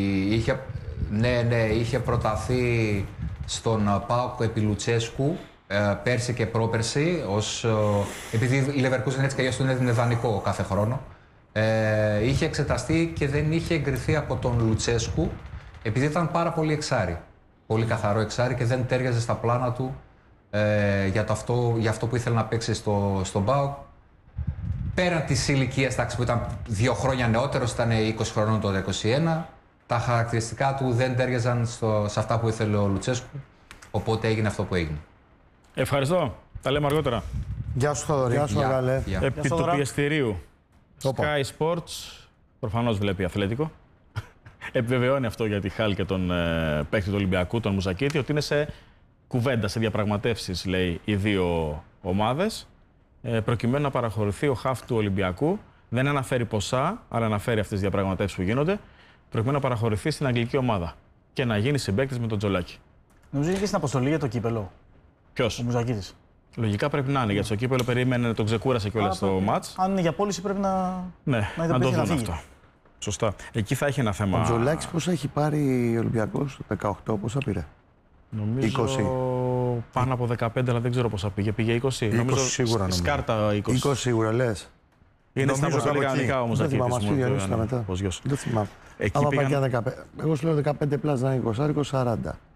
Είχε προταθεί στον ΠΑΟΚ επί Λουτσέσκου πέρσι και πρόπερσι, επειδή η Leverkusen έτσι και αλλιώς τον έδινε δανεικό κάθε χρόνο. Είχε εξεταστεί και δεν είχε εγκριθεί από τον Λουτσέσκου, επειδή ήταν πάρα πολύ εξάρι. Πολύ καθαρό εξάρι και δεν τέριαζε στα πλάνα του για αυτό που ήθελε να παίξει στον ΠΑΟΚ. Πέραν της ηλικίας, που ήταν 2 χρόνια νεότερος, ήταν 20 χρονών το 2021, τα χαρακτηριστικά του δεν τέριαζαν σε αυτά που ήθελε ο Λουτσέσκου, οπότε έγινε αυτό που έγινε. Ευχαριστώ. Τα λέμε αργότερα. Γεια σου, Θοδωρή. Γεια σου, Γαλέ. Επί του πιεστηρίου, Sky Sports, προφανώς βλέπει Αθλέτικο. Επιβεβαιώνει αυτό για τη Χάλ και τον παίκτη του Ολυμπιακού, τον Μουζακίτη, ότι είναι σε κουβέντα, σε διαπραγματεύσεις, λέει, οι δύο ομάδες, προκειμένου να παραχωρηθεί ο χαφ του Ολυμπιακού. Δεν αναφέρει ποσά, αλλά αναφέρει αυτές τις διαπραγματεύσεις που γίνονται, προκειμένου να παραχωρηθεί στην αγγλική ομάδα και να γίνει συμπαίκτης με τον Τζολάκη. Νομίζω είναι και στην αποστολή για το κύπελο. Ποιος? Ο Μουζακίτης. Λογικά πρέπει να είναι, γιατί στο κύπελο περίμενε, τον ξεκούρασε κιόλας στο μάτς. Αν είναι για πώληση, πρέπει να το δουν αυτό. Σωστά. Εκεί θα έχει ένα θέμα. Ο Τζολάκης πόσα έχει πάρει ο Ολυμπιακός, το 18, πόσα πήρε? Νομίζω 20. Πάνω από 15, αλλά δεν ξέρω πόσα πήγε. Πήγε 20. 20 νομίζω σίγουρα. Σκάρτα 20. 20 σίγουρα λες. Είναι στην αποστολή κανονικά όμως. Δεν θυμάμαι, μας πήγε μετά. Δεν θυμάμαι. Εκεί πήγαν... 15. Εγώ σου λέω 15 πλάς να είναι 20, 40.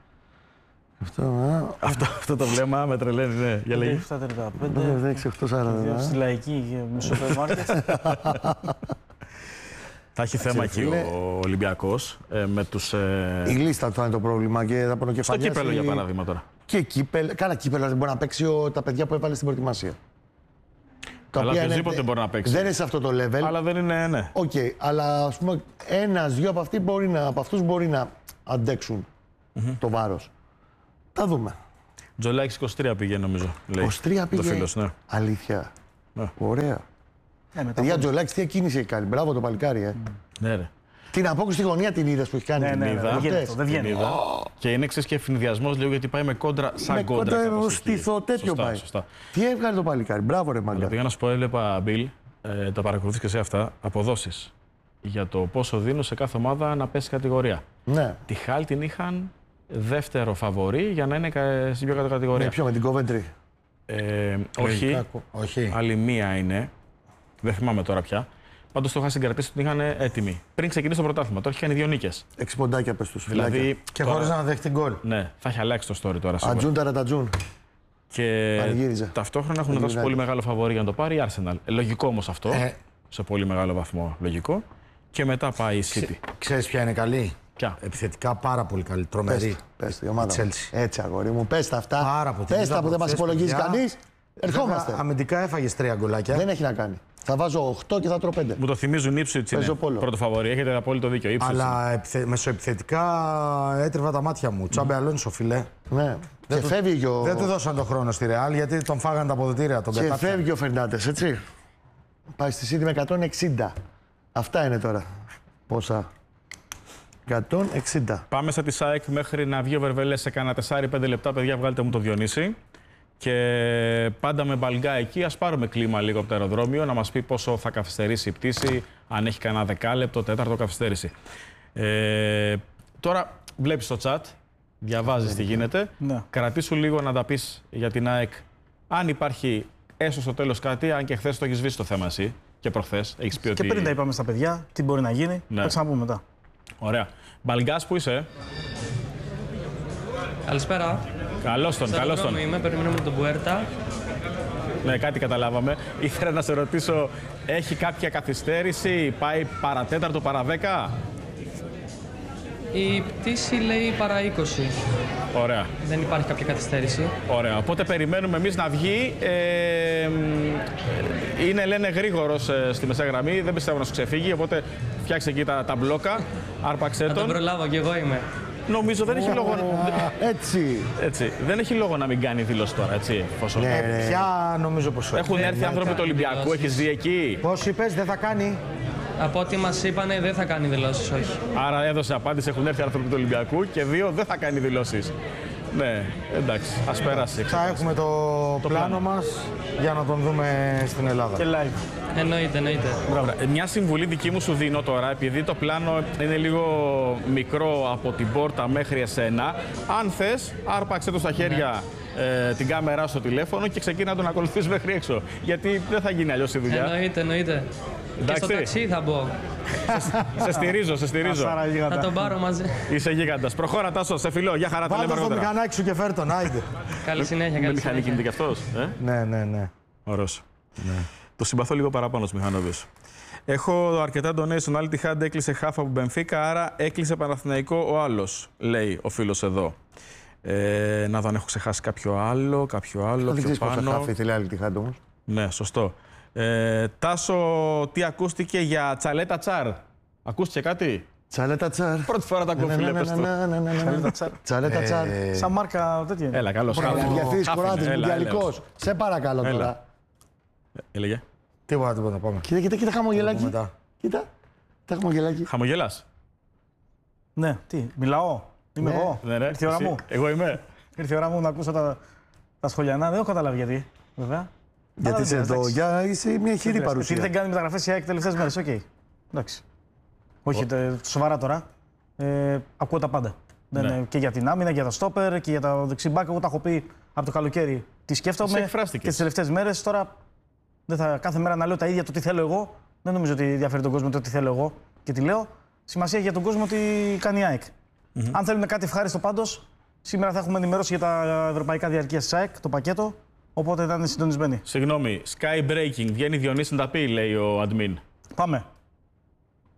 Αυτό το βλέμμα με τρελαίνει, ναι. Για λέγει. 7-35. 6-8-40. Στη λαϊκή μεσοπαίδου μάρκετ. Θα έχει θέμα εκεί ο Ολυμπιακός με τους. Η λίστα του θα είναι το πρόβλημα και θα πονοκεφαλιάσει. Στο κύπελλο, για παράδειγμα τώρα. Και κύπελλο. Κάνα κύπελλο δεν μπορεί να παίξει τα παιδιά που έβαλε στην προετοιμασία. Αλλά οποιοδήποτε μπορεί να παίξει. Δεν είναι σε αυτό το level. Αλλά δεν είναι, ναι. Οκ, αλλά ας πούμε ένας-δυο από αυτούς μπορεί να αντέξουν το βάρος. Θα δούμε. Τζολάκης 23 πήγε, νομίζω. 23 πήγε. Το φίλος, ναι. Αλήθεια. Ναι. Ωραία. Παιδιά, Τζολάκης τι κίνηση έχει κάνει. Μπράβο το παλικάρι, Ναι, ρε. Την απόκριση στη γωνία την είδες που έχει κάνει. Ναι, δεν βγαίνει. Και είναι εξής και ευνηδιασμός λίγο γιατί πάει με κόντρα σαν κόντρα. Στήθο τέτοιο σωστά, πάει. Σωστά. Τι έβγαλε το παλικάρι. Μπράβο, ρε Αλλά μάγκα. πήγα να σου πω, έβλεπα, Μπιλ, τα παρακολουθείς και σε αυτά, αποδόσεις για το πόσο δίνουν σε κάθε ομάδα να πέσει κατηγορία. Ναι. Τη Χάλ την είχαν δεύτερο φαβορί για να είναι στην πιο κάτω κατηγορία. Με ποιο, με την Coventry. Όχι. Άλλη μία είναι. Δεν θυμάμαι τώρα πια. Πάντως το είχα συγκρατήσει ότι την είχαν έτοιμη. Πριν ξεκινήσει το πρωτάθλημα. Τώρα είχε κάνει 2 νίκες. 6 ποντάκια πες τους. Δηλαδή. Και τώρα, χωρίς να δέχει την γκολ. Ναι, θα έχει αλλάξει το story τώρα. Σίγουρα. Ατζούν ταρατατζούν. Και Πανηγύριζε. ταυτόχρονα έχουν δώσει πολύ μεγάλο φαβορί για να το πάρει η Arsenal. Λογικό όμως αυτό. Σε πολύ μεγάλο βαθμό λογικό. Και μετά πάει η City. Ξέρεις ποια είναι καλή. Ποια? Επιθετικά πάρα πολύ καλή. Τρομερή. Πες η ομάδα. Chelsea. Έτσι, αγόρι μου. Πες τα αυτά. Πάρα πολύ. Πες τα που δεν μας υπολογίζει παιδιά. κανείς. Ερχόμαστε. Βέβαια, αμυντικά έφαγες 3 γκολάκια. Δεν έχει να κάνει. Θα βάζω 8 και θα τρώω 5. Μου το θυμίζουν Ipswich είναι πρώτο φαβορί. Έχετε απόλυτο δίκιο. Ipswich. Αλλά μεσοεπιθετικά έτρεβα τα μάτια μου. Τσάμπε Αλόνσο, φιλέ. Ναι. Και φεύγει ο... Δεν του δώσαν τον χρόνο στη Ρεάλ γιατί τον φάγανε τα αποδυτήρια. Τον Και κατάφεραν. φεύγει ο Φερνάντες, έτσι. Πάει στη City με 160. Αυτά είναι τώρα. Πόσα. 160. Πάμε στα τη ΑΕΚ μέχρι να βγει ο Βερβελές σε κάνα 4-5 λεπτά. Παιδιά, βγάλτε μου το Διονύση. Και πάντα με μπαλγκά εκεί. Ας πάρουμε κλίμα λίγο από το αεροδρόμιο να μας πει πόσο θα καθυστερήσει η πτήση. Αν έχει κανένα δεκάλεπτο, τέταρτο καθυστέρηση. Τώρα βλέπεις το chat, διαβάζεις τι γίνεται. Ναι. Κρατήσου λίγο να τα πεις για την ΑΕΚ. Αν υπάρχει έστω στο τέλος κάτι, αν και χθες το έχεις σβήσει το θέμα εσύ και προχθές. Έχεις πει Και ότι. πριν τα είπαμε στα παιδιά, τι μπορεί να γίνει. Ναι. Θα ξαναπούμε μετά. Ωραία. Μπαλγκάς, που είσαι? Καλησπέρα. Καλώς τον, καλώς τον. Είμαι, περιμένουμε τον Πουέρτα. Ναι, κάτι καταλάβαμε. Ήθελα να σε ρωτήσω, έχει κάποια καθυστέρηση, πάει παρατέταρτο, παραδέκα? Η πτήση λέει παρά 20. Ωραία. Δεν υπάρχει κάποια καθυστέρηση. Ωραία. Οπότε περιμένουμε εμείς να βγει. Είναι, λένε, γρήγορος στη μεσαία γραμμή. Δεν πιστεύω να σου ξεφύγει. Οπότε φτιάξε εκεί τα μπλόκα. Άρπαξε Θα τον προλάβω κι εγώ είμαι. Νομίζω δεν έχει λόγο. Έτσι. Δεν έχει λόγο να μην κάνει δήλωση τώρα, έτσι. Ποια νομίζω πως όχι. Έχουν έρθει άνθρωποι του Ολυμπιακού, έχεις δει εκεί? Πώς είπες, δεν θα κάνει. Από ό,τι μας είπανε δεν θα κάνει δηλώσεις, όχι. Άρα έδωσε απάντηση, έχουν έρθει άνθρωποι του Ολυμπιακού και 2 δεν θα κάνει δηλώσεις. Ναι, εντάξει, ας περάσει. Θα έχουμε το πλάνο μας για να τον δούμε στην Ελλάδα. Και live. Εννοείται. Μια συμβουλή δική μου σου δίνω τώρα, επειδή το πλάνο είναι λίγο μικρό από την πόρτα μέχρι εσένα. Αν θες, άρπαξε το στα χέρια την κάμερα στο τηλέφωνο και ξεκίνα να τον ακολουθείς μέχρι έξω. Γιατί δεν θα γίνει αλλιώς η δουλειά. Εννοείται. Και στο ταξί θα μπω. Σε στηρίζω. Θα τον πάρω μαζί. Είσαι γίγαντας. Προχώρα, Τάσο, σε φιλώ. Για χαρά, τα λέμε Βάλτε στο αργότερα. μηχανάκι σου και φέρ' τον, άιντε. Καλή συνέχεια. Με μηχανή κινείται κι αυτός. Ναι. Ωραίος. Το συμπαθώ λίγο παραπάνω στους μηχανόδους. Έχω αρκετά donation. Άλλη Tihad έκλεισε χάφα από Μπενφίκα, άρα έκλεισε Παναθηναϊκό ο άλλος, λέει ο φίλος εδώ. Να δω αν έχω ξεχάσει κάποιο άλλο, πιο πάνω. Χάφα ήθελε άλλη Tihad όμως. Ναι, σωστό. Τάσο, τι ακούστηκε για Τσαλέτα Τσάρ? Ακούστηκε κάτι? Τσαλέτα Τσάρ. Πρώτη φορά τα ακούω, φίλε, πες το. Τσαλέτα Τσάρ. Σαν μάρκα τέτοια. Έλα, καλώς. Διαφύγεις κοράτης, Έλα, μουντιαλικός. Σε παρακαλώ τώρα. Έλεγε. Τίποτα, πάμε. Κοίτα χαμογελάκι. Μετά. Κοίτα. Τα χαμογελάκι. Χαμογελάς? Ναι, τι, μιλάω. Είμαι εγώ. Ναι, ρε. Ήρθε η ώρα Εσύ. μου. Εγώ είμαι. Ήρθε η ώρα μου να ακούσω τα σχολιανά. Δεν έχω καταλάβει γιατί. Βέβαια. Γιατί είσαι εδώ, είσαι μια χειρή Επειδή παρουσία. δεν κάνει μεταγραφές η ΑΕΚ τελευταίες μέρες. Οκ. Εντάξει. Όχι, σοβαρά τώρα. Ακούω τα πάντα. Ναι. Και για την άμυνα, και για τα στόπερ, και για τα δεξιμπάκ. Εγώ τα έχω πει από το καλοκαίρι. Τι σκέφτομαι. εκφράστηκες. Και τις τελευταίες μέρες τώρα. Δεν θα, κάθε μέρα να λέω τα ίδια το τι θέλω εγώ. Δεν νομίζω ότι διαφέρει τον κόσμο το τι θέλω εγώ και τι λέω. Σημασία έχει για τον κόσμο τι κάνει η ΑΕΚ. Αν θέλουν κάτι ευχάριστο πάντως, σήμερα θα έχουμε ενημέρωση για τα ευρωπαϊκά διαρκείας της ΑΕΚ, το πακέτο. Οπότε θα είναι συντονισμένοι. Συγγνώμη, Sky Breaking, βγαίνει Διονύση να τα πει, λέει ο admin. Πάμε.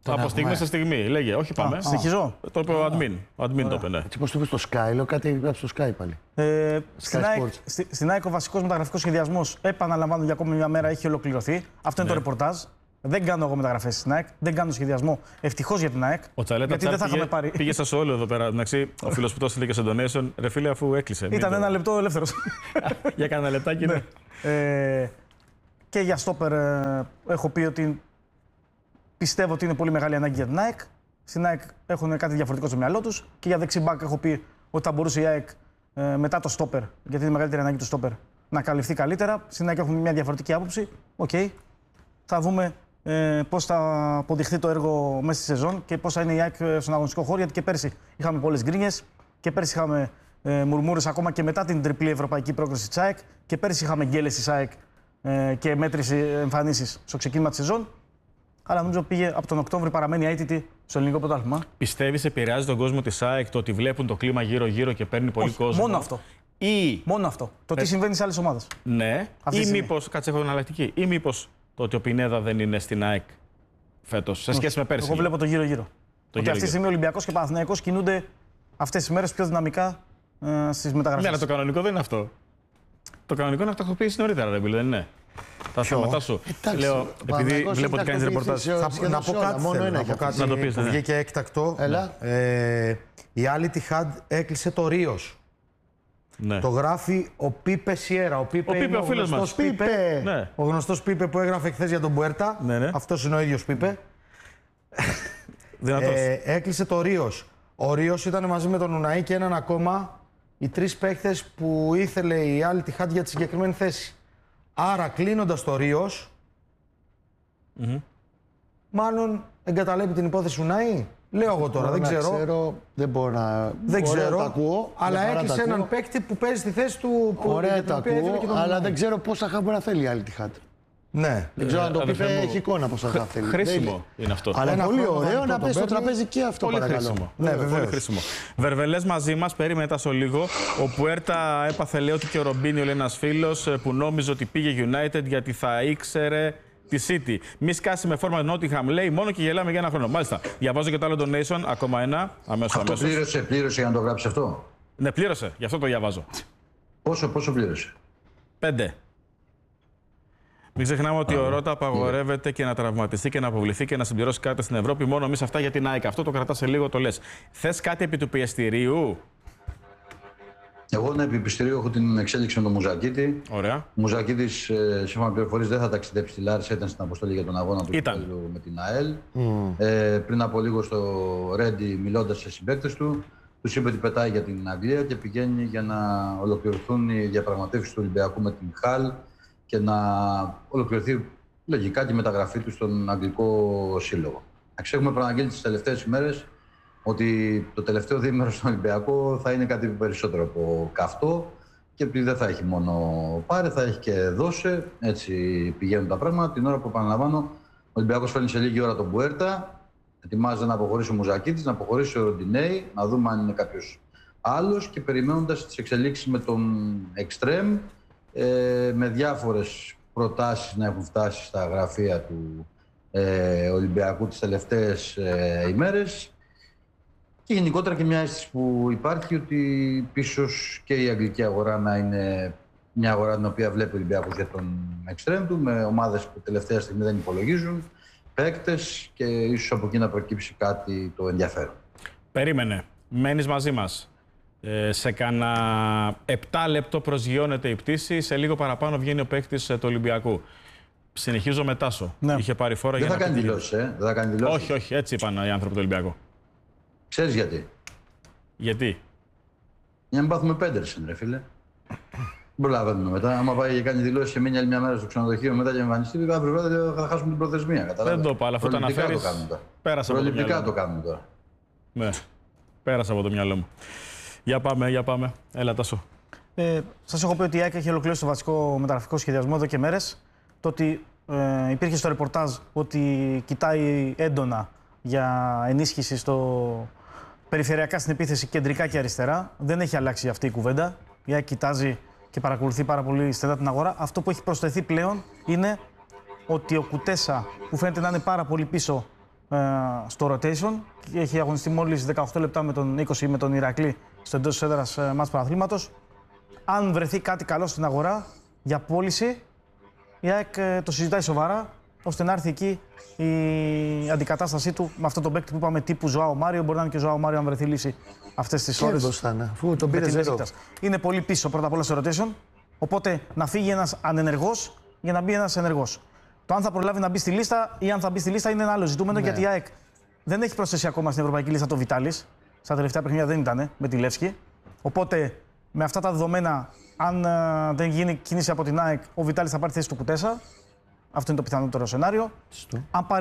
Θα από στιγμή σε στιγμή. Λέγε, όχι πάμε. Συνεχίζω. Το είπε ο admin. Ο admin το είπε, ναι. Έτσι, πώς το είπε στο Sky, λέω κάτι έγραψε στο Sky πάλι. Στην ΑΕΚ ο βασικός μεταγραφικός σχεδιασμός, επαναλαμβάνω για ακόμη μια μέρα, έχει ολοκληρωθεί. Αυτό είναι το ρεπορτάζ. Δεν κάνω εγώ μεταγραφές στην ΑΕΚ, δεν κάνω σχεδιασμό. Ευτυχώς για την ΑΕΚ. Ο Τσαλέτα πήγε στα Σόλο εδώ πέρα. Εντάξει, ο φίλος που το έστειλε και στο donation, ρε φίλε, αφού έκλεισε. Ήταν ένα λεπτό ελεύθερος. Για κάνα λεπτάκι, ναι. Και για στόπερ έχω πει ότι πιστεύω ότι είναι πολύ μεγάλη ανάγκη για την ΑΕΚ. Στην ΑΕΚ έχουν κάτι διαφορετικό στο μυαλό τους. Και για δεξιμπάκ έχω πει ότι θα μπορούσε η ΑΕΚ μετά το στόπερ, γιατί είναι η μεγαλύτερη ανάγκη του στόπερ, να καλυφθεί καλύτερα. Στην ΑΕΚ έχουμε μια διαφορετική άποψη. Οκ. Θα δούμε πώς θα αποδειχθεί το έργο μέσα στη σεζόν και πώς θα είναι η ΑΕΚ στον αγωνιστικό χώρο. Γιατί και πέρσι είχαμε πολλές γκρίνιες και πέρσι είχαμε μουρμούρες ακόμα και μετά την τριπλή ευρωπαϊκή πρόκριση της ΑΕΚ. Και πέρσι είχαμε γκέλες της ΑΕΚ και μέτρηση εμφανίσεις στο ξεκίνημα της σεζόν. Αλλά νομίζω πήγε από τον Οκτώβριο, παραμένει αίτητη στο ελληνικό πρωτάθλημα. Πιστεύεις επηρεάζει τον κόσμο της ΑΕΚ το ότι βλέπουν το κλίμα γύρω-γύρω και παίρνει πολύ κόσμο? Μόνο αυτό. Μόνο αυτό. Το τι συμβαίνει σε άλλες ομάδες. Ναι. Ή μήπως, κάτσε, έχω εναλλακτική. Ή μήπως το ότι ο Πινέδα δεν είναι στην ΑΕΚ φέτος, σε σχέση με πέρσι? Εγώ βλέπω το γύρω-γύρω. Ότι αυτή τη στιγμή ο Ολυμπιακός και ο Παναθηναϊκός κινούνται αυτές τις μέρες πιο δυναμικά στις μεταγραφές. Ναι, αλλά το κανονικό δεν είναι αυτό. Το κανονικό είναι να το τακτοποιήσει νωρίτερα, δεν είναι? Τα θέματα σου. Λέω, επειδή βλέπω ότι κάνεις ρεπορτάζ. Να πω κάτι. Να το πεις, που βγήκε έκτακτο. Η Al Ittihad έκλεισε το Ρίος. Ναι. Το γράφει ο Πίπε Σιέρα. Ο Πίπε είναι ο γνωστός Πίπε. Ναι. Ο γνωστός Πίπε που έγραφε χθες για τον Μπουέρτα. Ναι. Αυτός είναι ο ίδιος Πίπε. Έκλεισε το Ρίος. Ο Ρίος ήταν μαζί με τον Ουναή και έναν ακόμα, οι τρεις παίχτες που ήθελε η Al Ittihad για τη συγκεκριμένη θέση. Άρα, κλείνοντας το Ρίος, μάλλον εγκαταλείπει την υπόθεση Ουναή. Λέω εγώ τώρα, δεν ξέρω. Δεν μπορώ να. Δεν ξέρω, τα ακούω, αλλά έκλεισε έναν παίκτη που παίζει στη θέση του. Ωραία, τα ακούω, αλλά δεν ξέρω πόσα χάμπου να θέλει η Al Ittihad. Ναι. Δεν ξέρω αν το πει, έχει εικόνα πόσα θα θέλει. Χρήσιμο είναι αυτό. Αλλά είναι πολύ ωραίο να πέσει στο τραπέζι και αυτό, πολύ παρακαλώ. χρήσιμο. Ναι, πολύ χρήσιμο. Βερβελές μαζί μας, περίμενε τόσο λίγο. Ο Πουέρτα έπαθε, λέει, ότι και ο Ρομπίνιο, λέει ένας φίλος, που νόμιζε ότι πήγε United γιατί θα ήξερε τη City. Μη σκάσει με φόρμα Nottingham, λέει, μόνο και γελάμε για ένα χρόνο. Μάλιστα. Διαβάζω και το άλλο donation, ακόμα ένα. Αμέσως. Αυτό πλήρωσε για να το γράψει αυτό? Ναι, πλήρωσε. Γι' αυτό το διαβάζω. Πόσο πλήρωσε? 5. Μην ξεχνάμε ότι ο Ρώτα απαγορεύεται και να τραυματιστεί και να αποβληθεί και να συμπληρώσει κάτι στην Ευρώπη. Μόνο εμείς αυτά για την ΑΕΚ. Αυτό το κρατάς σε λίγο, το λες. Θες κάτι επί του πιεστηρίου? Εγώ επί πιεστηρίου έχω την εξέλιξη με τον Μουζακίτη. Ωραία. Ο Μουζακίτης, σύμφωνα με πληροφορίες, δεν θα ταξιδέψει στη Λάρισα. Ήταν στην αποστολή για τον αγώνα του κυπέλλου με την ΑΕΛ. Πριν από λίγο στο Ρέντι, μιλώντας σε συμπαίκτες του, τους είπε ότι πετάει για την Αγγλία και πηγαίνει για να ολοκληρωθούν οι διαπραγματεύσεις του Ολυμπιακού με την Χαλ και να ολοκληρωθεί λογικά και η μεταγραφή του στον Αγγλικό Σύλλογο. Έχουμε προαναγγείλει τις τελευταίες ημέρες ότι το τελευταίο διήμερο στον Ολυμπιακό θα είναι κάτι περισσότερο από καυτό και επειδή δεν θα έχει μόνο πάρε, θα έχει και δώσε. Έτσι πηγαίνουν τα πράγματα. Την ώρα που, επαναλαμβάνω, ο Ολυμπιακός φέρνει σε λίγη ώρα τον Μπουέρτα, ετοιμάζεται να αποχωρήσει ο Μουζακίτης, να αποχωρήσει ο Ροντινέη, να δούμε αν είναι κάποιος άλλος και περιμένοντας τις εξελίξεις με τον Εκστρέμ, με διάφορες προτάσεις να έχουν φτάσει στα γραφεία του Ολυμπιακού τις τελευταίες ημέρες και γενικότερα και μια αίσθηση που υπάρχει ότι πίσω και η αγγλική αγορά να είναι μια αγορά την οποία βλέπει ο Ολυμπιακός για τον Εκστρέμ του, με ομάδες που τελευταία στιγμή δεν υπολογίζουν, παίκτες και ίσως από εκεί να προκύψει κάτι το ενδιαφέρον. Περίμενε. Μένεις μαζί μας. Σε κάνα 7 λεπτό προσγειώνεται η πτήση, σε λίγο παραπάνω βγαίνει ο παίκτης του Ολυμπιακού. Συνεχίζω με Τάσο. Ναι. Είχε πάρει φόρα δεν για θα κάνει δηλώσεις, δεν θα κάνει δηλώσεις. Όχι, όχι, έτσι είπαν οι άνθρωποι του Ολυμπιακού. Ξέρεις γιατί? Γιατί? Για να μην πάθουμε πέντερσεν, ρε φίλε. Προλαβαίνουμε μετά. Άμα πάει και κάνει δηλώσεις και μείνει άλλη μια μέρα στο ξενοδοχείο μετά και εμφανιστεί, αύριο θα χάσουμε την προθεσμία. Δεν το είπα, αλλά αυτό το αναφέρεις. Πέρασα από το μυαλό μου. Προληπτικά το κάνουμε τώρα. Ναι, πέρασα από το μυαλό μου. Για πάμε. Έλα, Τάσο. Σας έχω πει ότι η ΑΕΚ έχει ολοκληρώσει το βασικό μεταγραφικό σχεδιασμό εδώ και μέρες. Το ότι υπήρχε στο ρεπορτάζ ότι κοιτάει έντονα για ενίσχυση περιφερειακά στην επίθεση κεντρικά και αριστερά. Δεν έχει αλλάξει αυτή η κουβέντα. Η ΑΕΚ κοιτάζει και παρακολουθεί πάρα πολύ στενά την αγορά. Αυτό που έχει προσθεθεί πλέον είναι ότι ο Κουτέσα, που φαίνεται να είναι πάρα πολύ πίσω στο rotation. Έχει αγωνιστεί μόλις 18 λεπτά με τον 20 με τον Ηρακλή στο εντός της έδρας μάτς πρωταθλήματος. Αν βρεθεί κάτι καλό στην αγορά για πώληση, η ΑΕΚ το συζητάει σοβαρά, ώστε να έρθει εκεί η αντικατάστασή του με αυτό τον παίκτη που είπαμε τύπου Ζωάο Μάριο. Μπορεί να είναι και Ζωάο Μάριο αν βρεθεί λύση αυτές τις ώρες. Κέρδος θα είναι, αφού τον πήρε ζερό. Είναι πολύ πίσω πρώτα απ' όλα στο rotation. Οπότε να φύγει ένας ανενεργός για να μπει ένας ενεργός. Το αν θα προλάβει να μπει στη λίστα ή αν θα μπει στη λίστα είναι ένα άλλο ζητούμενο, γιατί η ΑΕΚ δεν έχει προσθέσει ακόμα στην ευρωπαϊκή λίστα το Βιτάλης. Στα τελευταία παιχνίδια δεν ήταν με τη Λεύσκη. Οπότε με αυτά τα δεδομένα, αν δεν γίνει κίνηση από την ΑΕΚ, ο Βιτάλης θα πάρει θέση του Κουτέσα. Αυτό είναι το πιθανότερο σενάριο. Αν πάρει